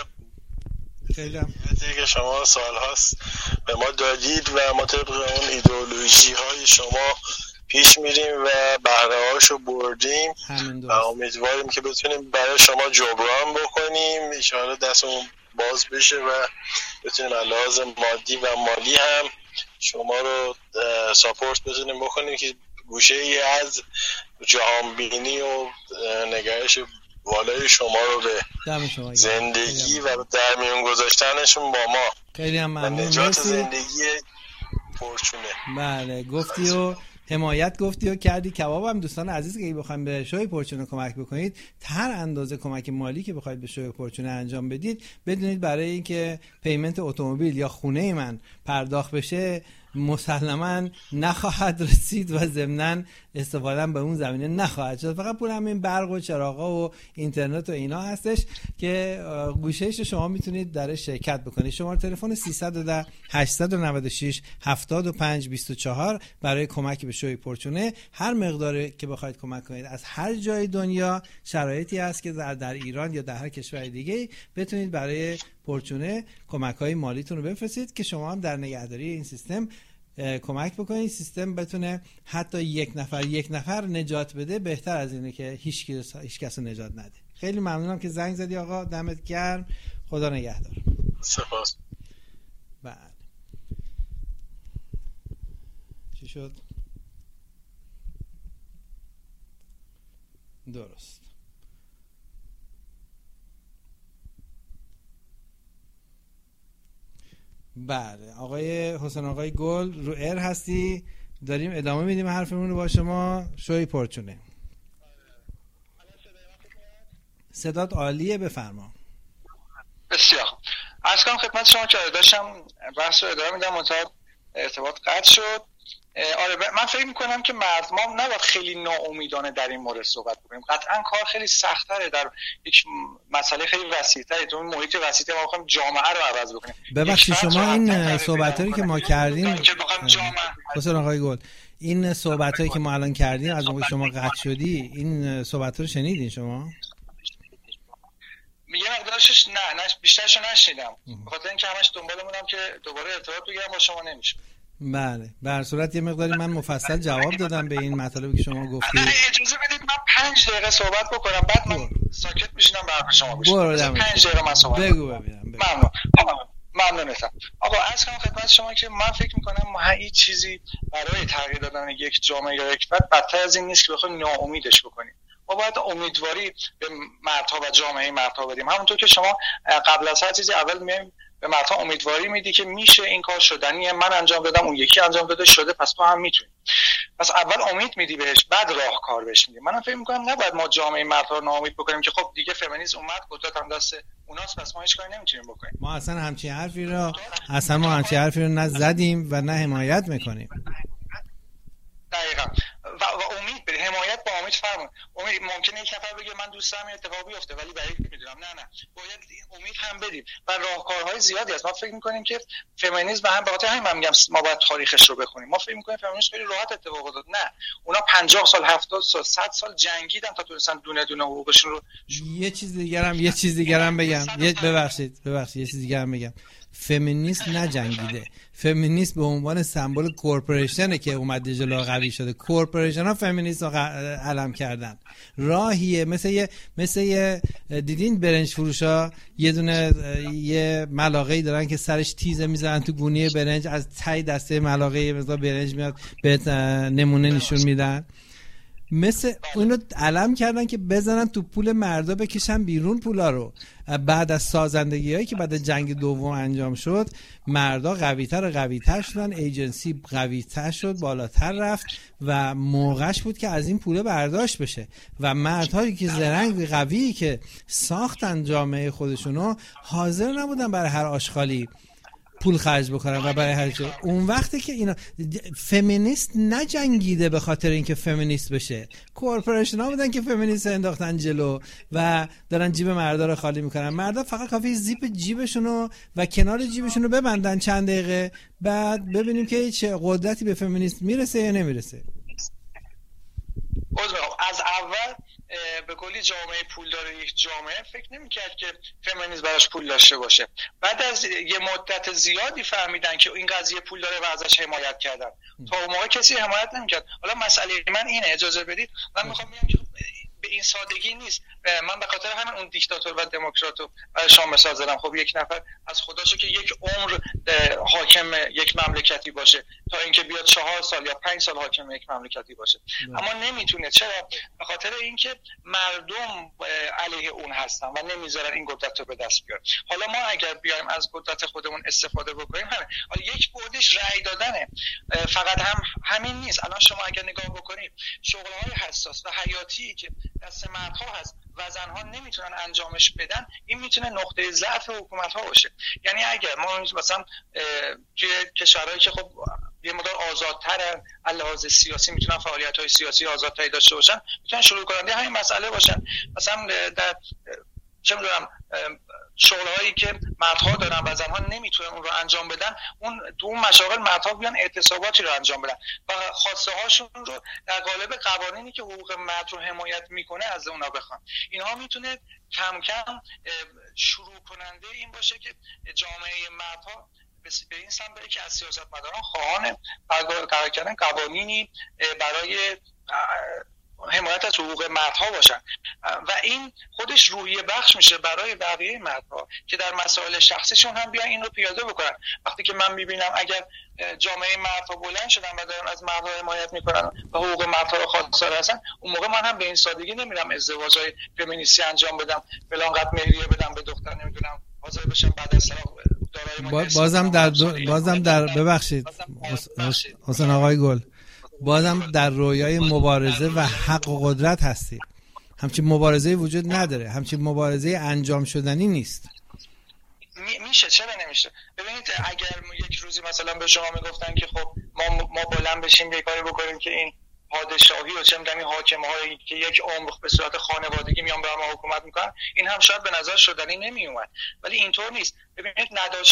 که شما سال‌هاست به ما دادید و ما طبق اون ایدئولوژی های شما پیش میریم و بهره هاشو بردیم و امیدواریم که بتونیم برای شما جبران بکنیم، ان شاءالله دستمون باز بشه و بتونیم لحاظ مادی و مالی هم شما رو ساپورت بتونیم بکنیم که گوشه ای از جهانبینی و نگرش والای شما رو به زندگی و در میون گذاشتنشون با ما خیلی هم ممنون. نجات زندگی پرچونه. بله گفتی و حمایت گفتی و کردی. کباب هم دوستان عزیز که بخواید به شوی پرچونه کمک بکنید، هر اندازه کمک مالی که بخواید به شوی پرچونه انجام بدید، بدونید برای اینکه پیمنت اتومبیل یا خونه من پرداخت بشه مسلماً نخواهد رسید و ضمناً استفاده به اون زمینه نخواهد شد. فقط پول همین برق و چراغا و اینترنت و اینا هستش که گوشه‌اش شما میتونید درش شرکت بکنید. شماره تلفن 310 896 75 24 برای کمک به شوی پرچونه. هر مقداری که بخواید کمک کنید از هر جای دنیا، شرایطی هست که در ایران یا در هر کشور دیگه بتونید برای پرچونه کمک‌های مالیتون رو بفرستید که شما هم در نگهداری این سیستم کمک بکنید. سیستم بتونه حتی یک نفر نجات بده، بهتر از اینه که هیچ کس رو نجات نده. خیلی ممنونم که زنگ زدی آقا، دمت گرم، خدا نگهدار. سپاس. بله چی شد؟ درست. بله آقای حسین آقای گل رو ایر هستی، داریم ادامه میدیم حرفمون رو با شما. شوی پرچونه صدات عالیه، بفرما. بسیار عرض کنم خدمت شما که داشتم بحث رو ادامه میدم، ارتباط قطع شد. آره من فکر میکنم که ما نباید خیلی ناامیدانه در این مورد صحبت بکنیم. قطعا کار خیلی سخت‌تره، در یک مسئله خیلی وسیع‌تری، تو محیط وسیع ما می‌خوایم جامعه رو عوض بکنیم. ببخشید شما این صحبتایی که ما کردیم حسین آقای گل، این صحبتایی که ما الان کردیم از موقع شما قطع شدی، این صحبت‌ها رو شنیدین شما؟ یه مقدارش نه بیشترشو نشیدم، به خاطر اینکه همش دنبالمونم که دوباره ارتباط بگیرم با شما نمیشه. بله به هر صورت یه مقداری من مفصل جواب دادم به این مطالبی که شما گفتید. اجازه بدید من 5 دقیقه صحبت بکنم، بعد من ساکت میشینم برای شما گوش بدم. 5 دقیقه من صحبت بگو ببینم. ممنونتم. آقا عرض کنم خدمت شما که من فکر میکنم هیچ چیزی برای تغییر دادن یک جامعه یا یک فرد بدتر از این نیست که بخوایم ناامیدش بکنیم. ما باید امیدواری به مردها و جامعه مردها بدیم. همونطور که شما قبل از هر چیزی اول میایم به مردها امیدواری میدی که میشه، این کار شدنیه، من انجام دادم، اون یکی انجام داده شده، پس تو هم میتونی. پس اول امید میدی بهش، بعد راهکار بهش میدی. منم فکر میکنم نباید ما جامعه مردها رو ناامید بکنیم که خب دیگه فمینیسم اومد، قدرت هم دست اوناست، پس ما هیچ کاری نمیتونیم بکنیم. ما اصلا همچین حرفی رو نه زدیم و نه حمایت میکنیم. دقیقاً. و امید بده، حمایت با امید فرمون. امید ممکنه یک نفر بگه من دوست دارم اتفاقی بیفته ولی بعید میدونم. نه باید امید هم بدیم و راهکارهای زیادی هست. ما فکر میکنیم که فمینیسم هم به خاطر همین من میگم ما باید تاریخش رو بخونیم. ما فکر میکنیم فمینیسم خیلی راحت اتفاق افتاد. نه، اونا 50 سال 70 سال 100 سال جنگیدن تا تونستن دونه دونه حقوقشون رو. یه چیز دیگرم بگم. ببخشید یه چیز دیگرم بگم. فمینیست نجنگیده. فمینیست به عنوان سمبل کورپوریشنه که اومده جلو قوی شده. کورپوریشن ها فمینیست رو علم کردن. راهیه مثل دیدین برنج فروشا یه ملاقه‌ای دارن که سرش تیزه میزنن تو گونی برنج، از ته دسته ملاقه مثلا برنج میاد بهت نمونه نشون میدن. مثل اونو علم کردن که بزنن تو پول مردا بکشن بیرون پولا رو. بعد از سازندگی هایی که بعد جنگ دوم انجام شد مردا قویتر و قویتر شدن، ایجنسی قویتر شد، بالاتر رفت و موقعش بود که از این پوله برداشت بشه و مردهایی که زرنگ و قوی که ساختن جامعه خودشونو حاضر نبودن برای هر آشغالی پول خرج بکنن و برای هر چیز. اون وقتی که اینا فمینیست نجنگیده به خاطر اینکه فمینیست بشه، کورپوریشن ها بودن که فمینیست انداختن جلو و دارن جیب مردا رو خالی میکنن. مردا فقط کافی زیپ جیبشونو و کنار جیبشونو ببندن چند دقیقه، بعد ببینیم که چه قدرتی به فمینیست میرسه یا نمیرسه. از اول به کلی جامعه پولدار یک جامعه فکر نمی‌کرد که فمینیسم براش پول داشته باشه. بعد از یه مدت زیادی فهمیدن که این قضیه پول داره و ازش حمایت کردن. تا اون موقع کسی حمایت نمی‌کرد. حالا مسئله من اینه، اجازه بدید من میخوام بگم که به این سادگی نیست. من به خاطر همین اون دیکتاتور و دموکراتو شام مثال زدم. خب یک نفر از خداشه که یک عمر حاکم یک مملکتی باشه تا اینکه بیاد 4 سال یا 5 سال حاکم یک مملکتی باشه، اما نمیتونه. چرا؟ به خاطر اینکه مردم علیه اون هستن و نمیذارن این قدرت رو به دست بیاره. حالا ما اگر بیایم از قدرت خودمون استفاده بکنیم، یک بودش رأی دادنه. فقط همین نیست. الان شما اگر نگاه بکنید شغل‌های حساس و حیاتی که دست مردها هست و زنها نمیتونن انجامش بدن، این میتونه نقطه ضعف حکومت‌ها باشه. یعنی اگر ما مثلا توی کشورهایی که خب یه مقدار آزادترن از لحاظ سیاسی، میتونن فعالیت‌های سیاسی آزادتری داشته باشن، میتونن شروع کننده همین مسئله باشن. مثلا در چه می‌دونم شغل‌هایی که مردها دارن و زنها نمیتونن اون رو انجام بدن، اون تو اون مشاغل مردها بیان اعتصاباتی رو انجام بدن و خواسته هاشون رو در قالب قوانینی که حقوق مرد رو حمایت میکنه از اونا بخوان. اینها میتونه کم کم شروع کننده این باشه که جامعه مردها به این سمت بره که از سیاستمداران خواهان قرار کردن قوانینی برای حمایت از حقوق مردها باشن و این خودش روحیه بخش میشه برای بقیه مردها که در مسائل شخصیشون هم بیان این رو پیاده بکنن. وقتی که من میبینم اگر جامعه مردها بلند شدن و دارن از مردها حمایت میکنن و حقوق مردها رو خواستار هستن، اون موقع من هم به این سادگی نمیرم ازدواج‌های فمینیستی انجام بدم، فلانقدر مهریه بدم به دختر، نمیدونم حاضر بشم بعد از طلاق بازم در ببخشید حسین آقای گل، بازم در رویای مبارزه و حق و قدرت هستید. همچین مبارزه وجود نداره، همچین مبارزه انجام شدنی نیست. میشه، چرا نمیشه؟ ببینید اگر یک روزی مثلا به شما میگفتن که خب ما بلند بشیم یه کاری بکنیم که این پادشاهی و چه می‌دونم حاکم‌هایی که یک عمر به صورت خانوادگی میان بر ما حکومت میکنن، این هم شاید به نظر شدنی نمیومد، ولی اینطور نیست. ببینید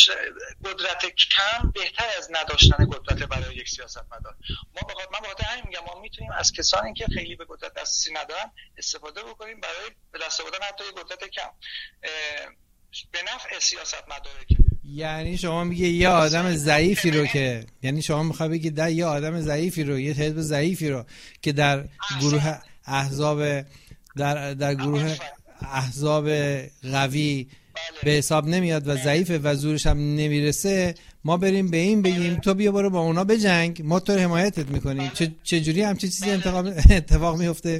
قدرت کم بهتر از نداشتن قدرت برای یک سیاستمدار. من بخاطر همین میگم ما میتونیم از کسانی که خیلی به قدرت دسترسی ندارن استفاده بکنیم برای به دست آوردن حتی یک قدرت کم به نفع سیاستمداره. یعنی شما میگه یه آدم ضعیفی رو که شما میخواد بگید یه آدم ضعیفی رو، یه حزب ضعیفی رو که در گروه احزاب در گروه احزاب قوی به حساب نمیاد و ضعیفه و زورش هم نمیرسه، ما بریم به این بگیم تو بیا برو با اونا بجنگ، ما تو رو حمایتت میکنیم. چجوری همچین چیزی اتفاق میفته؟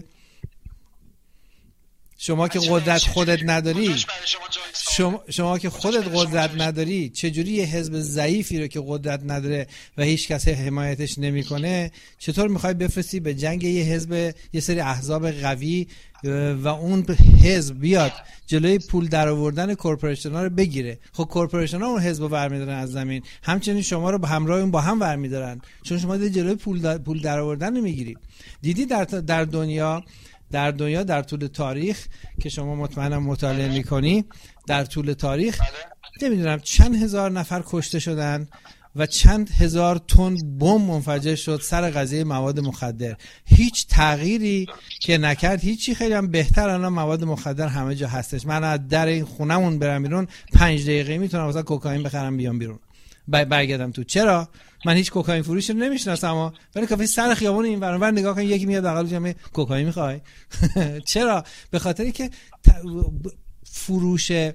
شما که قدرت خودت نداری، شما که خودت قدرت نداری، چجوری یه حزب ضعیفی رو که قدرت نداره و هیچ کس حمایتش نمیکنه چطور میخوای بفرستی به جنگ یه حزب، یه سری احزاب قوی و اون حزب بیاد جلوی پول در آوردن کورپوریشن ها رو بگیره؟ خب کورپوریشن ها اون حزب رو برمیدارن از زمین، همچنین شما رو به همراه اون با هم برمیدارن، چون شما جلوی پول در آوردن نمیگیری. دیدی در دنیا در طول تاریخ که شما مطمئنم مطالعه میکنی، در طول تاریخ نمیدونم چند هزار نفر کشته شدن و چند هزار تن بمب منفجر شد سر قضیه مواد مخدر. هیچ تغییری که نکرد، هیچی. خیلی هم بهتر الان مواد مخدر همه جا هستش. من از در این خونمون برم بیرون 5 دقیقه میتونم مثلا کوکائین بخرم بیام بیرون برگردم تو. چرا؟ من هیچ کوکائین فروشی رو نمیشناسم، ولی کافی سر خیابون این ور اون ور نگاه کن یکی میاد بغل جمع کوکائین میخوای. چرا؟ به خاطری که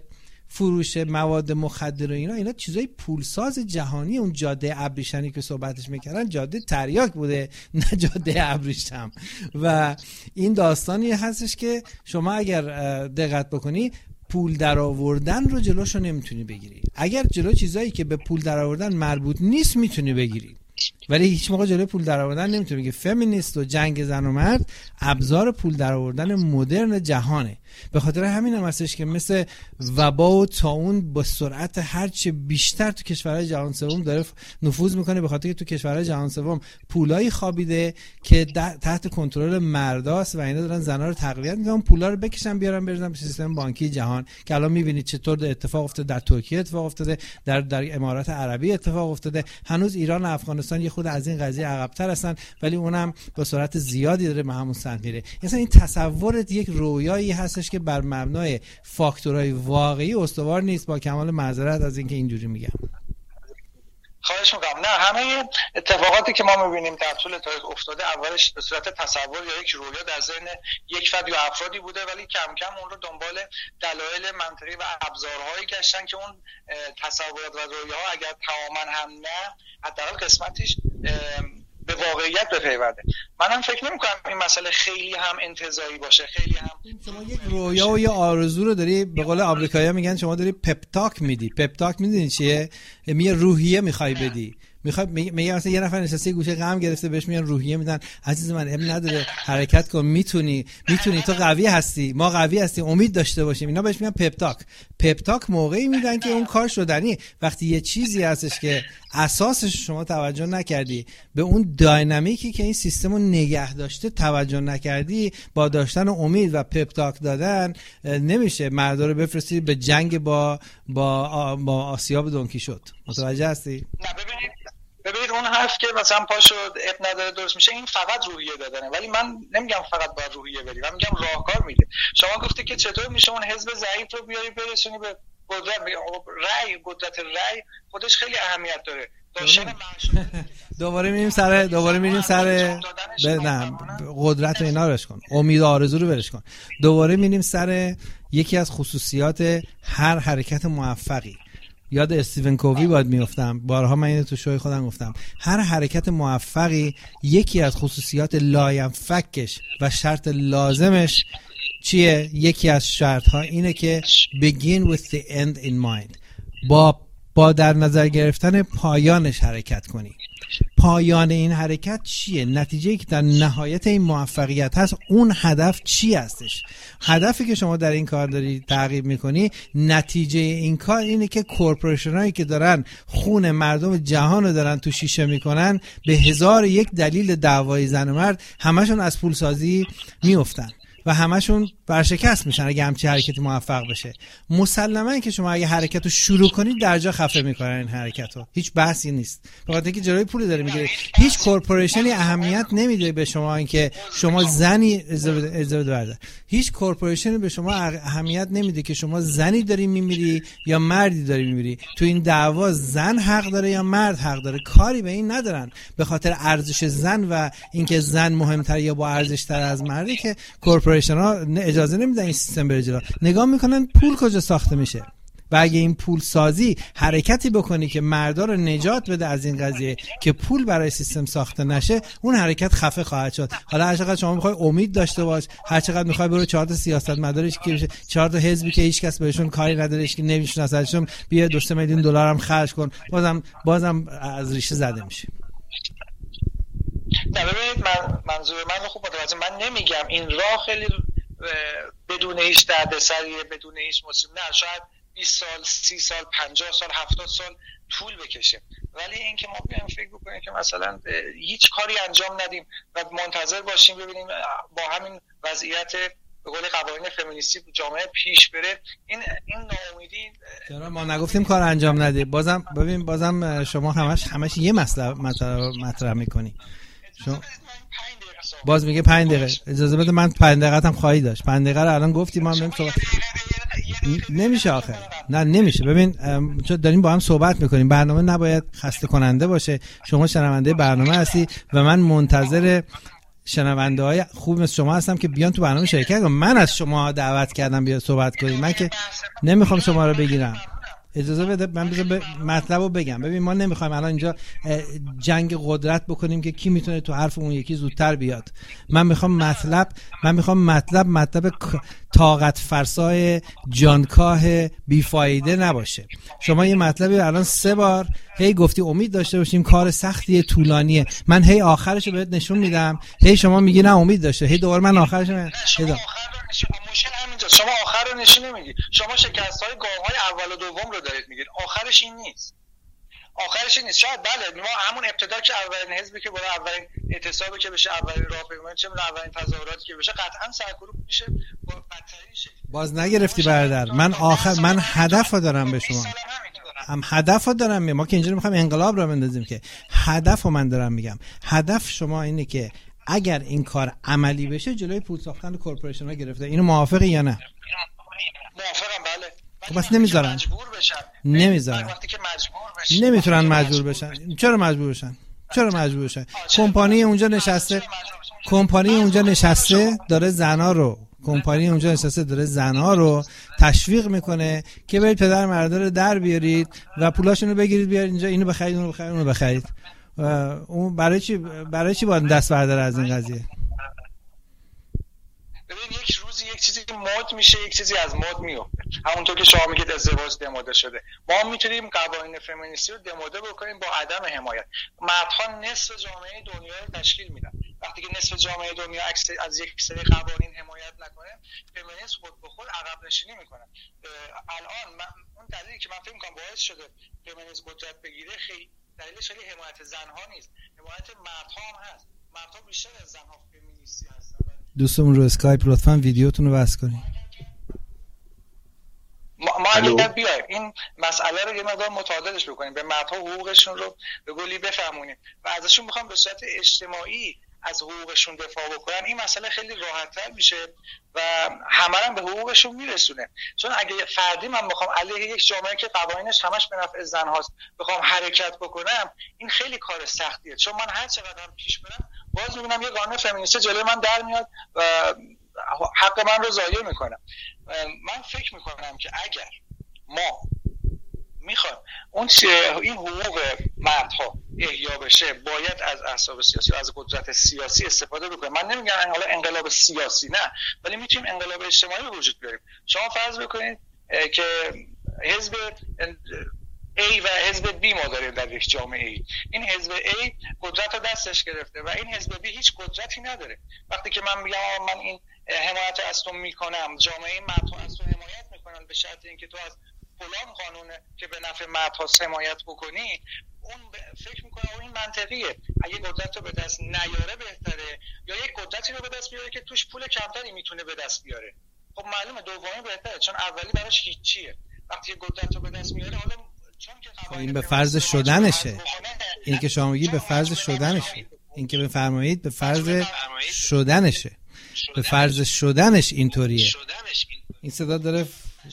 فروش مواد مخدر و اینا چیزای پولساز جهانی. اون جاده ابریشمی که صحبتش میکردن جاده تریاک بوده، نه جاده ابریشم. و این داستانی هستش که شما اگر دقت بکنی پول درآوردن رو جلوشو نمیتونی بگیری. اگر جلو چیزایی که به پول درآوردن مربوط نیست میتونی بگیری، ولی هیچ موقع جلوی پول درآوردن نمیتونی بگی. فمینیست و جنگ زن و مرد ابزار پول درآوردن مدرن جهانه. به خاطر همین هم هستش که مثل وبا و طاعون با سرعت هرچه بیشتر تو کشورهای جهان سوم داره نفوذ میکنه، به خاطر که تو کشورهای جهان سوم پولایی خوابیده که تحت کنترل مرداست و اینا دارن زنا رو تقویت میکنن، پولا رو بکشن بیارن بریزن به سیستم بانکی جهان که الان میبینید چطور اتفاق افتاده در ترکیه، اتفاق افتاده در امارات عربی، اتفاق افتاده. هنوز ایران و افغانستان یه خود از این قضیه عقب‌تر هستن، ولی اونم با سرعت زیادی داره به همون سمت میره. مثلا این تصورت یک رویایی هستش که بر مبنای فاکتورهای واقعی استوار نیست. با کمال معذرت از اینکه اینجوری میگم. خواهش میکنم. نه، همه اتفاقاتی که ما میبینیم در طول تاریخ افتاده اولش به صورت تصور یا یک رویا در ذهن یک فرد یا افرادی بوده، ولی کم کم اون رو دنبال دلایل منطقی و ابزارهایی گشتن که اون تصورات و رویاها اگر تماما هم نه، حداقل قسمتیش به واقعیت بپیونده. منم فکر نمی‌کنم این مسئله خیلی هم انتزاعی باشه، خیلی هم شما یک رویا و یه آرزو رو داری، به قول آمریکایی‌ها میگن شما داری پپتاک میدی. پپتاک میدونی چیه؟ میگه روحیه میخوای بدی. میگه مثلا یه نفر نشسته گوشه غم گرفته بهش میگن روحیه میدن، عزیز من اب نداره، حرکت کن، میتونی تو قوی هستی، ما قوی هستیم، امید داشته باشیم. اینا بهش میگن پپتاک موقعی میدن که اون کار شدنی. وقتی یه چیزی هستش که اساسش شما توجه نکردی، به اون داینامیکی که این سیستمو نگه داشته توجه نکردی، با داشتن امید و پپتاک دادن نمیشه مردا رو بفرستی به جنگ با آسیاب دونکیشوت. متوجه هستی؟ نه، ببینید اون حرف که مثلا پاشو اب نداره درست میشه، این فقط روحیه دادنه. ولی من نمیگم فقط باید روحیه بری، من میگم راهکار میده. شما گفتی که چطور میشه اون حزب ضعیف رو بیاری برسونی به قدرت. قدرت رأی خودش خیلی اهمیت داره. دوباره میریم سر نه قدرت و اینا روش کن، امید و آرزو رو برش کن. دوباره میریم سر یکی از خصوصیات هر حرکت موفقی. یاد استیون کووی باید میافتم، بارها من اینو تو شوی خودم گفتم. هر حرکت موفقی یکی از خصوصیات لاینفکش و شرط لازمش چیه؟ یکی از شرط ها اینه که begin with the end in mind. با در نظر گرفتن پایانش حرکت کنی. پایان این حرکت چیه؟ نتیجه‌ای که در نهایت این موفقیت هست، اون هدف چی هستش؟ هدفی که شما در این کار داری تعقیب میکنی، نتیجه این کار اینه که کورپوریشنایی که دارن خون مردم جهان رو دارن تو شیشه میکنن، به 1001 دلیل دعوای زن و مرد همشون از پولسازی میافتن و همشون برشکست میشن اگه همچی حرکتی موفق بشه. مسلماً که شما اگه حرکت رو شروع کنید درجا خفه میکنن این حرکت رو، هیچ بحثی نیست، به خاطر اینکه جلوی پول داره میگیره. هیچ کورپوریشنی اهمیت نمیده به شما اینکه شما زنی ازدواج برده. هیچ کورپوریشنی به شما اهمیت نمیده که شما زنی داری میمیری یا مردی داری میمیری. تو این دعوا زن حق داره یا مرد حق داره، کاری به این ندارن. به خاطر ارزش زن و اینکه زن مهمتر یا با ارزش تر از مردی که کورپوریشن ها اجازه نمیدن این سیستم بره جلو. نگاه میکنن پول کجا ساخته میشه و اگه این پول سازی حرکتی بکنی که مردا رو نجات بده از این قضیه که پول برای سیستم ساخته نشه، اون حرکت خفه خواهد شد. حالا هر چقدر شما میخوای امید داشته باش، هر چقدر میخوای برو 4 تا سیاستمدارش که بشه 4 تا حزبی که هیچ کس بهشون کاری نداره، که نمیشناسدشون، بیا 2 میلیون دلار هم خرج کن، بازم از ریشه زده میشه. نه ببینید، منظور من خوب متوجه. من نمیگم این راه خیلی بدون هیچ دردسریه، بدون هیچ مصیبت، نه شاید 20 سال 30 سال 50 سال 70 سال طول بکشه، ولی این که ما بیایم فکر بکنیم که مثلا هیچ کاری انجام ندیم و منتظر باشیم ببینیم با همین وضعیت به قول قوانین فمینیستی جامعه پیش بره، این ناامیدی. چرا ما نگفتیم کار انجام ندی؟ بازم شما همش یه مطرح میکنی. شما باز میگه 5 دقیقه. اجازه بده من 5 دقیقه هم خواهی داشت. 5 دقیقه رو الان گفتیم ما نمیشه آخه. نه نمیشه. ببین چون داریم با هم صحبت میکنیم، برنامه نباید خسته کننده باشه. شما شنونده برنامه هستی و من منتظر شنونده های خوب مثل شما هستم که بیان تو برنامه شرکت کنن. من از شما دعوت کردم بیا صحبت کنید، من که نمیخوام شما رو بگیرم. اجازه بده من بذار مطلب رو بگم. ببین ما نمیخوایم الان اینجا جنگ قدرت بکنیم که کی میتونه تو حرف اون یکی زودتر بیاد. من میخوام مطلب طاقت فرسای جانکاه بیفایده نباشه. شما یه مطلبی الان 3 بار هی گفتی امید داشته باشیم، کار سختیه، طولانیه. من هی آخرش رو بهت نشون میدم، هی شما میگی نه امید داشته، هی دوباره من آخرش مشکل همینجا. شما آخر رو نشون نمیگی، شما شکست‌های گام‌های اول و دوم رو دارید میگید، آخرش این نیست. شاید بله ما همون ابتدا که اولین حزبی که برای اولین اعتصابی که بشه، اولین راهپیمایی، چه می‌دونم اولین تظاهراتی که بشه، قطعا سرکوب میشه با بدترین شکل. باز نگرفتی برادر. من هدفو دارم به شما، هم هدفو دارم. ما که اینجوری می‌خوایم انقلاب را بندازیم که هدفو من دارم میگم. هدف شما اینه که اگر این کار عملی بشه جلوی پول ساختن کورپوریشن ها گرفته. اینو موافقی یا نه؟ موافقم بله. خب بس نمیذارن. وقتی که مجبور بشن نمیتونن مجبور بشن. چرا مجبور بشن؟ کمپانی اونجا نشسته داره زنا رو تشویق میکنه که برید پدر مردا رو در بیارید و پولاشون رو بگیرید بیارید اینجا، اینو بخرید اونو بخرید. اون برای چی باید دست برداره از این قضیه؟ ببین یک روزی یک چیزی مد میشه، یک چیزی از مد میفته. همونطور که شما میگید ازدواج دموده شده، ما میتونیم قوانین فمینیستی رو دموده بکنیم با عدم حمایت. مردها نصف جامعه دنیا رو تشکیل میدن. وقتی که نصف جامعه دنیا از یک سری قوانین حمایت نکنه، فمینیست خود به خود عقب نشینی میکنه. الان اون دلیلی که من فکر می‌کنم باعث شده فمینیست قدرت بگیره دلیلش خیلی حمایت زنها نیست، حمایت مردها هم هست. مردها بیشتر از زنها فمینیستی هستن. دوستمون رو اسکایپ لطفاً ویدیوتون رو بس کنید. ما اگه بیایم این مسئله رو یه مقدار متعادلش بکنیم، به مردها حقوقشون رو به گلی بفهمونیم و ازشون بخوام به صورت اجتماعی از حقوقشون دفاع بکنن، این مسئله خیلی راحت‌تر میشه و همه هم به حقوقشون میرسونه. چون اگه فردی من بخوام علیه یک جامعه که قوانینش همش به نفع زن هاست بخوام حرکت بکنم، این خیلی کار سختیه. چون من هر چقدر هم پیش برم باز میبینم یه قانون فمینیست جلوی من در میاد و حق من رو ضایع میکنم. من فکر میکنم که اگر ما میخوایم این حقوق مردها احیا بشه، باید از احزاب سیاسی و از قدرت سیاسی استفاده بکنیم. من نمیگم حالا انقلاب سیاسی نه، ولی میتونیم انقلاب اجتماعی به وجود بیاریم. شما فرض بکنید که حزب A و حزب B ما داریم در یک جامعه ای. این حزب A قدرت رو دستش گرفته و این حزب B هیچ قدرتی نداره. وقتی که من میگم من این حمایت از تو میکنم، جامعه مردها از تو حمایت میکنن به شرط اینکه تو از فلان قانونه که به نفع مردها حمایت بکنی، اون فکر میکنه این منطقیه. اگه قدرت رو به دست نیاره بهتره یا یک قدرتی رو به دست بیاره که توش پول کمتری میتونه به دست بیاره. خب معلومه دومی بهتره، چون اولی براش هیچیه. وقتی قدرت رو به دست میاره، حالا چون که این به فرض شدنشه، این که شما میگید به فرض شدنشه، این که بفرمایید به فرض شدنشه، به فرض شدنش اینطوریه. این صدا داره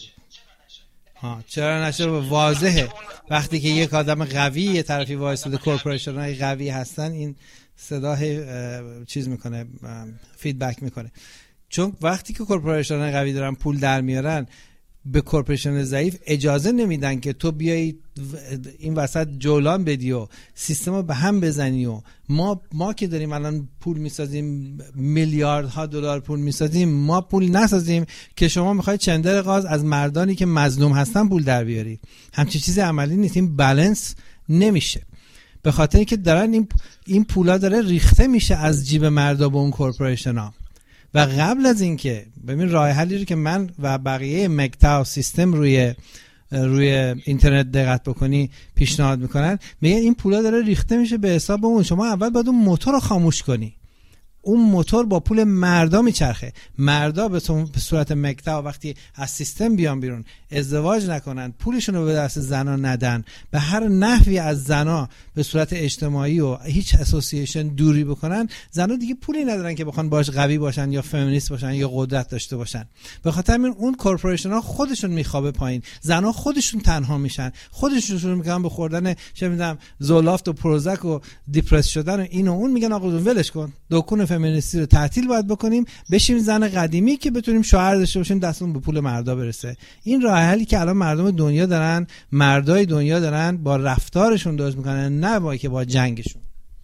چرا نشه؟ واضحه وقتی که یک آدم قوی یه طرفی وایساده، کورپوریشن های قوی هستن، این صدا چیز میکنه، فیدبک میکنه. چون وقتی که کورپوریشن های قوی دارن پول در میارن، به کورپوریشن ضعیف اجازه نمیدن که تو بیایی این وسط جولان بدی و سیستم رو به هم بزنی. و ما که داریم الان پول میسازیم، میلیاردها دلار پول میسازیم، ما پول نسازیم که شما میخواید چندر غاز از مردانی که مظلوم هستن پول در بیاری. همچین چیز عملی نیست، این بالانس نمیشه. به خاطر اینکه دارن این پولا داره ریخته میشه از جیب مردا به اون کورپوریشن ها. و قبل از اینکه ببین راه حلی رو که من و بقیه مکتا سیستم روی اینترنت دقت بکنی پیشنهاد میکنن، میگن این پولا داره ریخته میشه به حساب اون. شما اول باید اون موتور رو خاموش کنی. اون موتور با پول مردا میچرخه. مردا به صورت مکتا وقتی از سیستم بیان بیرون، ازدواج نکنن، پولشون رو به دست زنا ندن، به هر نحوی از زنا به صورت اجتماعی و هیچ اسوسییشن دوری بکنن، زنا دیگه پولی ندارن که بخوان باش قوی باشن یا فمینیست باشن یا قدرت داشته باشن. به خاطر همین اون کورپوریشن ها خودشون میخوابه پایین، زنا خودشون تنها میشن، خودشون شروع میکنن به خوردن چه میدونم زولافت و پروزک و دیپرس شدن و این و اون. میگن آقا ولش کن، دکون فمینیستی رو تعطیل باید بکنیم، بشیم زن قدیمی که بتونیم شوهر داشته باشیم دستمون به پول مردا برسه. این راه حلی که الان مردم دنیا دارن، مردای دنیا دارن با رفتارشون درست میکنن، نه با که با جنگشون.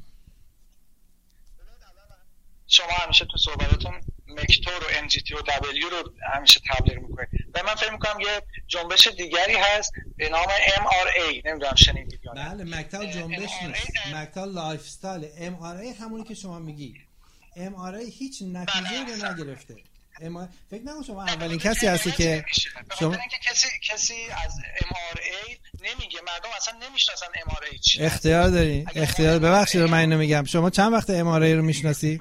شما همیشه تو صحبتاتون مکتور و MGT و دبلیو رو همیشه تبلیغ میکنید و من فکر میکنم یه جنبش دیگری هست به نام MRA، نمیدونم شنیدید یا نه. بله، مکتب جنبش نیست، مکتب لایف استایل. MRA همونی که شما میگی. MRA هیچ نتیجه‌ای رو نگرفته. فکر نکنم شما اولین کسی هستی که شما کسی از MRA نمیگه، مردم اصلا نمیشناسن MRA چیه. اختیار داری، اختیار. ببخشید من اینو میگم، شما چند وقت MRA رو میشناسی؟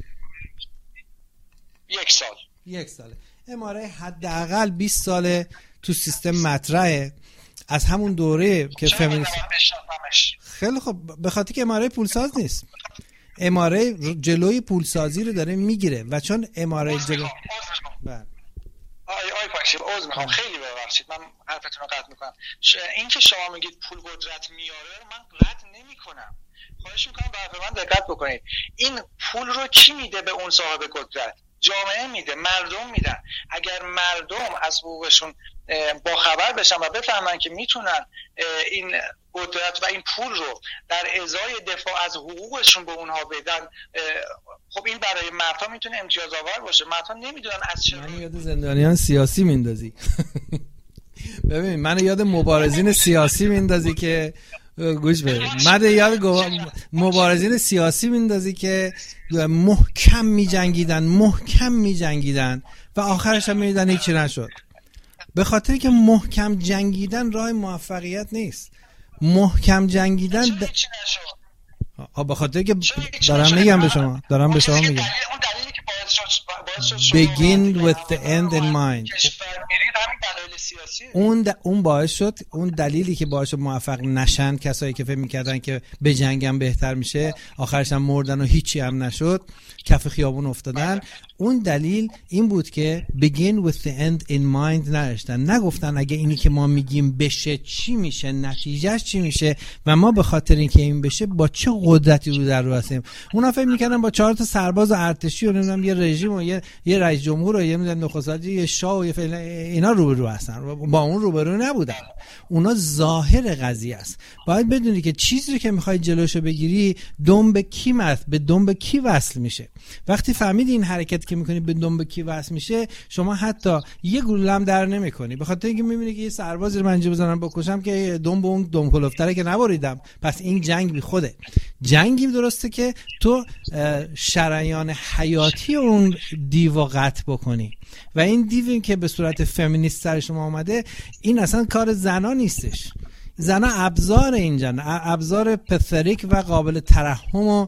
1 سال. 1 ساله. MRA حداقل 20 ساله تو سیستم مطرحه، از همون دوره که فمینیست. خیلی خب، به خاطر که MRA پولساز نیست. MRA جلوی پولسازی رو داره میگیره و چون MRA جلو بله آی پاکشیب عذر میخوام، خیلی ببخشید من حرفتون رو قطع میکنم. این که شما میگید پول قدرت میاره من قطع نمیکنم، خواهش میکنم به من دقت بکنید. این پول رو کی میده به اون صاحب قدرت؟ جامعه میده، مردم میدن. اگر مردم از حقوقشون با خبر بشن و بفهمن که میتونن این قدرت و این پول رو در ازای دفاع از حقوقشون به اونها بدن، خب این برای مردها میتونه امتیاز آور باشه. مردها نمیدونن از چه. من یاد زندانیان سیاسی میندازی. ببین من یاد مبارزین سیاسی میندازی که گوش بده، من یاد مبارزین سیاسی میندازی که محکم میجنگیدن و آخرش هم میدیدن هیچی نشد. به خاطر که محکم جنگیدن راه موفقیت نیست. محکم جنگیدن به خاطر که دارم میگم به شما میگم begin with the end in mind. اون باعث شد، اون دلیلی که باعث شد موفق نشن کسایی که فکر میکردن که به جنگم بهتر میشه، آخرش هم مردن و هیچی هم نشد، کف خیابون افتادن. اون دلیل این بود که begin with the end in mind نرشتن، نگفتن اگه اینی که ما میگیم بشه چی میشه، نتیجهش چی میشه و ما به خاطر اینکه این بشه با چه قدرتی رو در رو هستیم. اونا فکر میکردن با 4 تا سرباز ارتشی و نمیدونم یه رژیم و یه رئیس جمهور و یه نخست وزیر، یه شاه و یه فعلا اینا روبرو هستن. با اون روبرو نبودن. اونا ظاهر قضیه است. باید بدونی که چیزی رو که میخوای جلوشو بگیری دنب کی به دنب کی وصل میشه. وقتی فهمیدی این حرکت که میکنی به دنب کی وصل میشه، شما حتی یه گلوله هم در نمیکنی، به خاطر اینکه میبینی که یه سربازی رو من اینجا بزنم بکشم که دنب اون دم کلفتره که نبریدم، پس این جنگ بی خوده. جنگی درسته که تو شریان حیاتی اون دیو قطع بکنی و این دیوی که به صورت فمینیست سر شما اومده، این اصلا کار زنا نیستش. زنا ابزار اینجا، ابزار پثریک و قابل ترحم و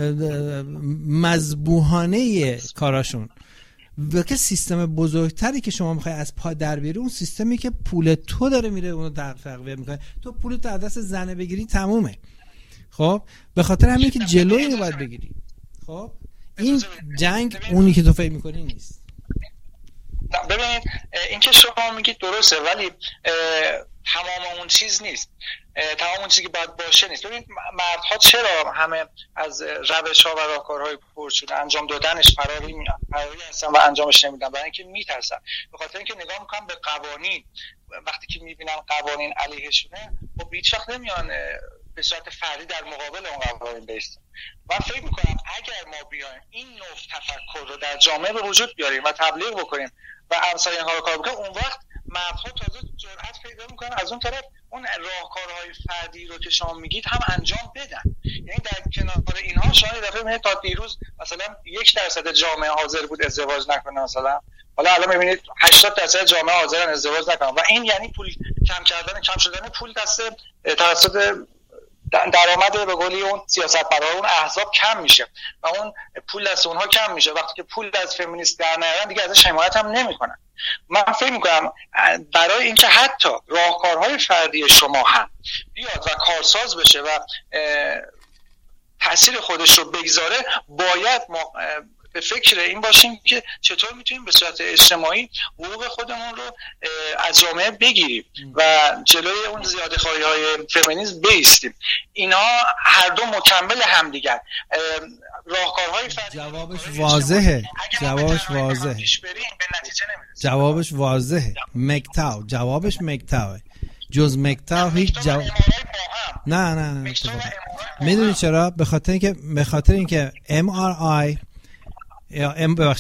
مذبوحانه کاراشون. و که سیستم بزرگتری که شما میخوای از پا در بیاری، اون سیستمی که پول تو داره میره اونو تقویت میکنه. تو پول تو از دست زنه بگیری تمومه. خب به خاطر همین که جلوی اینو باید بگیری. خب این جنگ اونی که تو فکر میکنی نیست. ببینید این که شما میگید درسته، ولی تمام اون چیز نیست، تمام اون چیزی که باید باشه نیست. ببینید مردها چرا همه از روش‌ها و راهکارهای پرچون انجام دادنش فراری هستن و انجامش نمیدن؟ برای اینکه میترسن. به خاطر اینکه نگاه میکنن به قوانین، وقتی که میبینن قوانین علیهشونه، خب هیچ وقت نمیان به صورت فردی در مقابل اون قوانین بیستن. من فکر میکنم اگر ما بیایم این نوع تفکر رو در جامعه به وجود بیاریم و تبلیغ بکنیم و امثال اینها رو کار بکنیم، اون وقت مردها تازه جرأت پیدا میکنن از اون طرف اون راهکارهای فردی رو که شما میگید هم انجام بدن. یعنی در کنار اینها شما یه دفعه میبینید تا دیروز مثلا 1% جامعه حاضر بود ازدواج نکنه، مثلا حالا الان میبینید 80% جامعه حاضرن ازدواج نکنن و این یعنی پول کم شدن پول توسط درآمد به قولی اون سیاستمدارا، اون احزاب کم میشه و اون پول دست اونها کم میشه. وقتی که پول از فمینیست در نیارن دیگه ازش حمایت هم نمیکنن. من فکر میکنم برای اینکه حتی راهکارهای فردی شما هم بیاد و کارساز بشه و تاثیر خودش رو بگذاره، باید به فکر این باشیم که چطور میتونیم به صورت اجتماعی حقوق خودمون رو از جامعه بگیریم و جلوی اون زیاده‌خواهی‌های فمینیسم بایستیم. اینا هر دو مکمل همدیگر. راهکارهای فردی جوابش واضحه. جوابش واضحه. مکتاو جوابش مکتاوه. جز مکتاو هیچ جواب نه. میدونی چرا؟ به خاطر اینکه MRI یا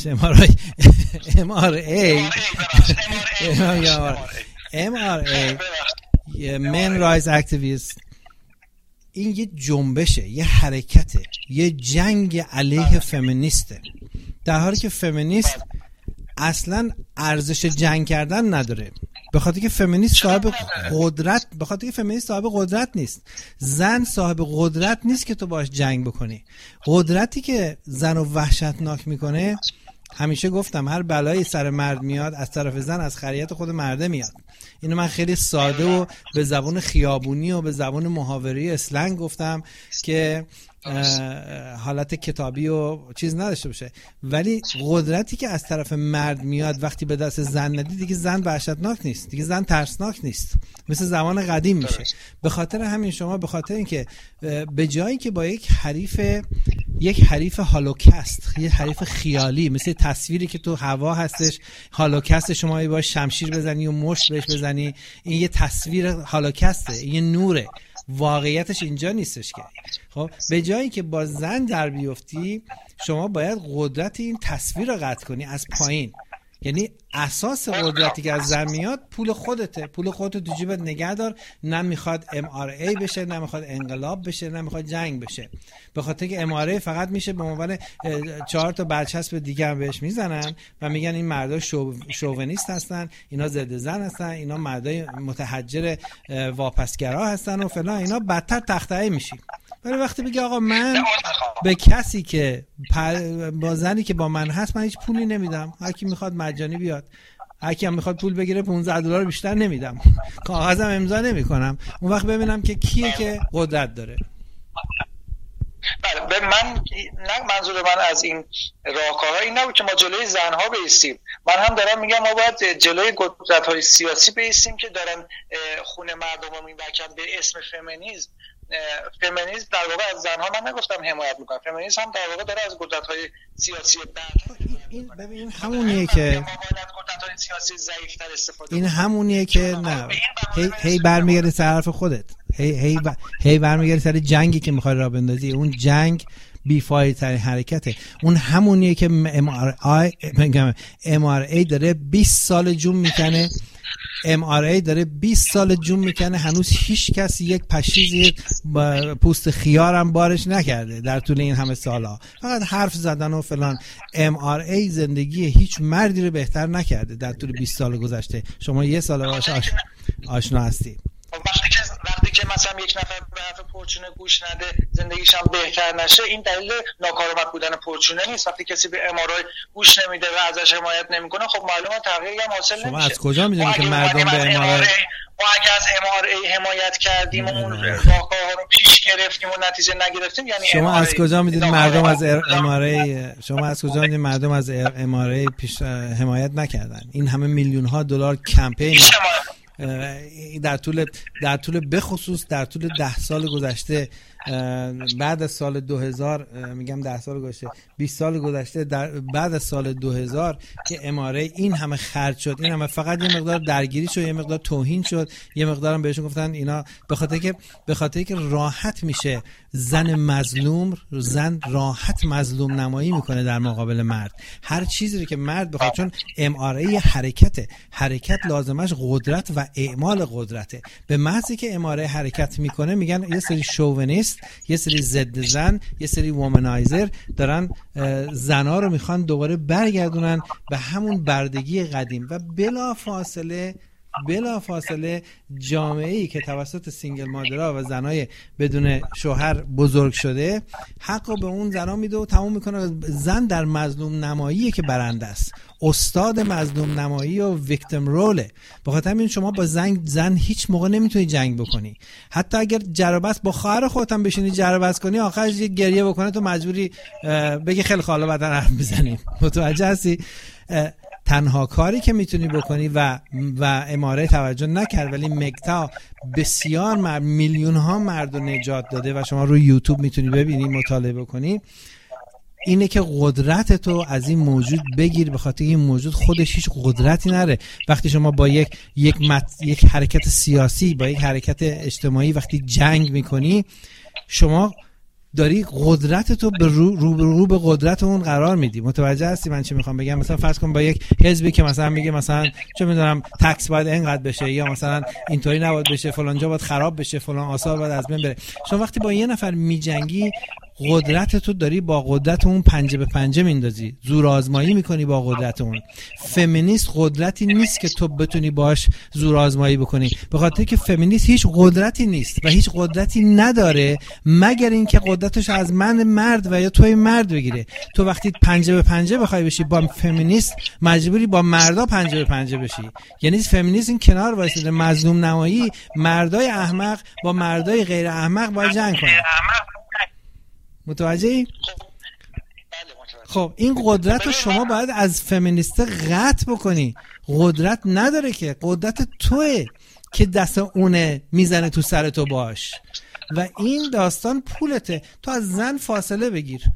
MRA Men Rights Activists این یه جنبشه، یه حرکته، یه جنگ علیه فمینیسته، در حالی که فمینیست اصلا ارزش جنگ کردن نداره، به خاطر که فمینیست صاحب قدرت نیست. زن صاحب قدرت نیست که تو باش جنگ بکنی. قدرتی که زن رو وحشتناک میکنه، همیشه گفتم هر بلایی سر مرد میاد از طرف زن از خریت خود مرده میاد. اینو من خیلی ساده و به زبان خیابونی و به زبان محاوره اسلنگ گفتم که حالت کتابی و چیز نداشته باشه، ولی قدرتی که از طرف مرد میاد وقتی به دست زن ندی، دیگه زن وحشتناک نیست، دیگه زن ترسناک نیست، مثل زمان قدیم میشه. به خاطر همین شما به خاطر اینکه به جایی که با یک حریف هالوکست، یه حریف خیالی، مثل تصویری که تو هوا هستش، هالوکست، شما با شمشیر بزنی و مشت بهش بزنی، این یه تصویر هالوکسته، این یه نوره، واقعیتش اینجا نیستش که. خب به جایی که با زن در بیفتی، شما باید قدرت این تصویر رو قطع کنی از پایین. یعنی اساس قدرتی که از زن میاد پول خودته، پول خودت تو جیبت نگه دار. نه میخواد MRA بشه، نه میخواد انقلاب بشه، نه میخواد جنگ بشه، به خاطر که MRA فقط میشه به عنوان 4 تا برچسب دیگه هم بهش میزنن و میگن این مردا شوونیست هستن، اینا ضد زن هستن، اینا مردای متحجر واپسگرا هستن و فلان، اینا بدتر تخته میشی. ولی وقتی بگی آقا من به کسی که با زنی که با من هست من هیچ پولی نمیدم، هر کی میخواد مجانی بیاد، هر کی هم میخواد پول بگیره $15 بیشتر نمیدم، کاغذم امضا نمیکنم، اون وقت ببینم که کیه که قدرت داره. بله، منظور من از این راهکارها این نبود که ما جلوی زنها بایستیم. من هم دارم میگم ما باید جلوی قدرت‌های سیاسی بایستیم که دارن خون مردم رو میبکن به اسم فمینیسم. فمینیسم در واقع از زنها، من نگفتم حمایت میکنم، فمینیسم هم در واقع داره از قدرت‌های سیاسی این همونیه که قدرت‌های سیاسی ضعیف‌تر استفاده، این همونیه که نه هی برمیگرده سر حرف خودت، هی برمیگرده سر جنگی که میخوای راه بندازی. اون جنگ بیفایده ترین حرکته. اون همونیه که MRA داره 20 سال جون میکنه، MRA داره 20 سال جون میکنه، هنوز هیچ کس یک پشیز پوست خیارم بارش نکرده در طول این همه سالا، فقط حرف زدن و فلان. MRA زندگی هیچ مردی رو بهتر نکرده در طول 20 سال گذشته. شما 1 سال باهاش آشنا هستی. وقتی که مثلا یک نفر به حرف پرچونه گوش نده، زندگیش هم بهتر نشه، این دلیل ناکارآمد بودن پرچونه نیست. وقتی کسی به MRA گوش نمیده و ازش حمایت نمیکنه، خب معلومه تغییری هم حاصل نمیشه. شما از کجا میدونید که مردم به MRA ما اگه از MRA حمایت کردیم و اون راهکارها رو پیش گرفتیم و نتیجه نگرفتیم، یعنی شما از کجا میدونید مردم از MRA شما از کجا میدونید مردم از MRA پیش حمایت نکردن؟ این همه میلیون ها دلار کمپین در طول بخصوص در طول 10 سال گذشته، بعد از سال 2000 میگم 10 سال گذشته، 20 سال گذشته، بعد از سال 2000 که MRA این همه خرج شد، این همه فقط یه مقدار درگیری شد، یه مقدار توهین شد، یه مقدار هم بهشون گفتن اینا به خاطر که راحت میشه زن راحت مظلوم نمایی میکنه در مقابل مرد. هر چیزی که مرد بخواد، چون MRA حرکت لازمش قدرت و اعمال قدرته. به محضی که MRA حرکت میکنه میگن یه سری شوونیست، یه سری ضد زن، یه سری وومنایزر دارن زنا رو میخوان دوباره برگردونن به همون بردگی قدیم و بلا فاصله بلا فاصله جامعه‌ای که توسط سینگل مادرها و زنای بدون شوهر بزرگ شده حقو به اون زنا میده و تموم میکنه. زن در مظلوم نماییه که برنده است، استاد مظلوم نمایی و ویکتیم روله. بخاطر همین شما با زن هیچ موقع نمیتونی جنگ بکنی. حتی اگر جربس با خواهر خودت هم بشینی جربس کنی، آخرش یه گریه بکنه تو مجبوری بگی خیلی خاله بعدن حرف بزنیم. متوجه هستی؟ تنها کاری که میتونی بکنی و اماره توجه نکرد، ولی مگتا بسیار میلیون ها مرد رو نجات داده و شما روی یوتیوب میتونی ببینی، مطالعه بکنی، اینه که قدرت تو از این موجود بگیر، به خاطر این موجود خودش هیچ قدرتی نره. وقتی شما با یک حرکت سیاسی، با یک حرکت اجتماعی وقتی جنگ میکنی، شما داری قدرت تو به رو به قدرت اون قرار میدی. متوجه هستی من چی میخوام بگم؟ مثلا فرض کن با یک حزبی که مثلا میگه مثلا چه میدونم تکس باید اینقدر بشه، یا مثلا اینطوری نباید بشه، فلان جا باید خراب بشه، فلان آثار باید از بین بره. شما وقتی با یه نفر میجنگی، قدرت تو داری با قدرت اون پنجه به پنجه میندازی، زور آزمایی میکنی با قدرت اون. فمینیست قدرتی نیست که تو بتونی باش زور آزمایی بکنی، به خاطر که فمینیست هیچ قدرتی نیست و هیچ قدرتی نداره مگر اینکه قدرتش از من مرد و یا توی مرد بگیره. تو وقتی پنجه به پنجه بخوای بشی با فمینیست، مجبوری با مردا پنجه به پنجه بشی. یعنی فمینیست این کنار وایساده، مظلوم نمایی، مردای احمق با مردای غیر احمق باید جنگ کنه. متوجهی؟ خب این قدرت رو شما باید از فمینیست قطع بکنی. قدرت نداره که، قدرت توئه که دست اونه میزنه تو سر تو باش. و این داستان پولته. تو از زن فاصله بگیر.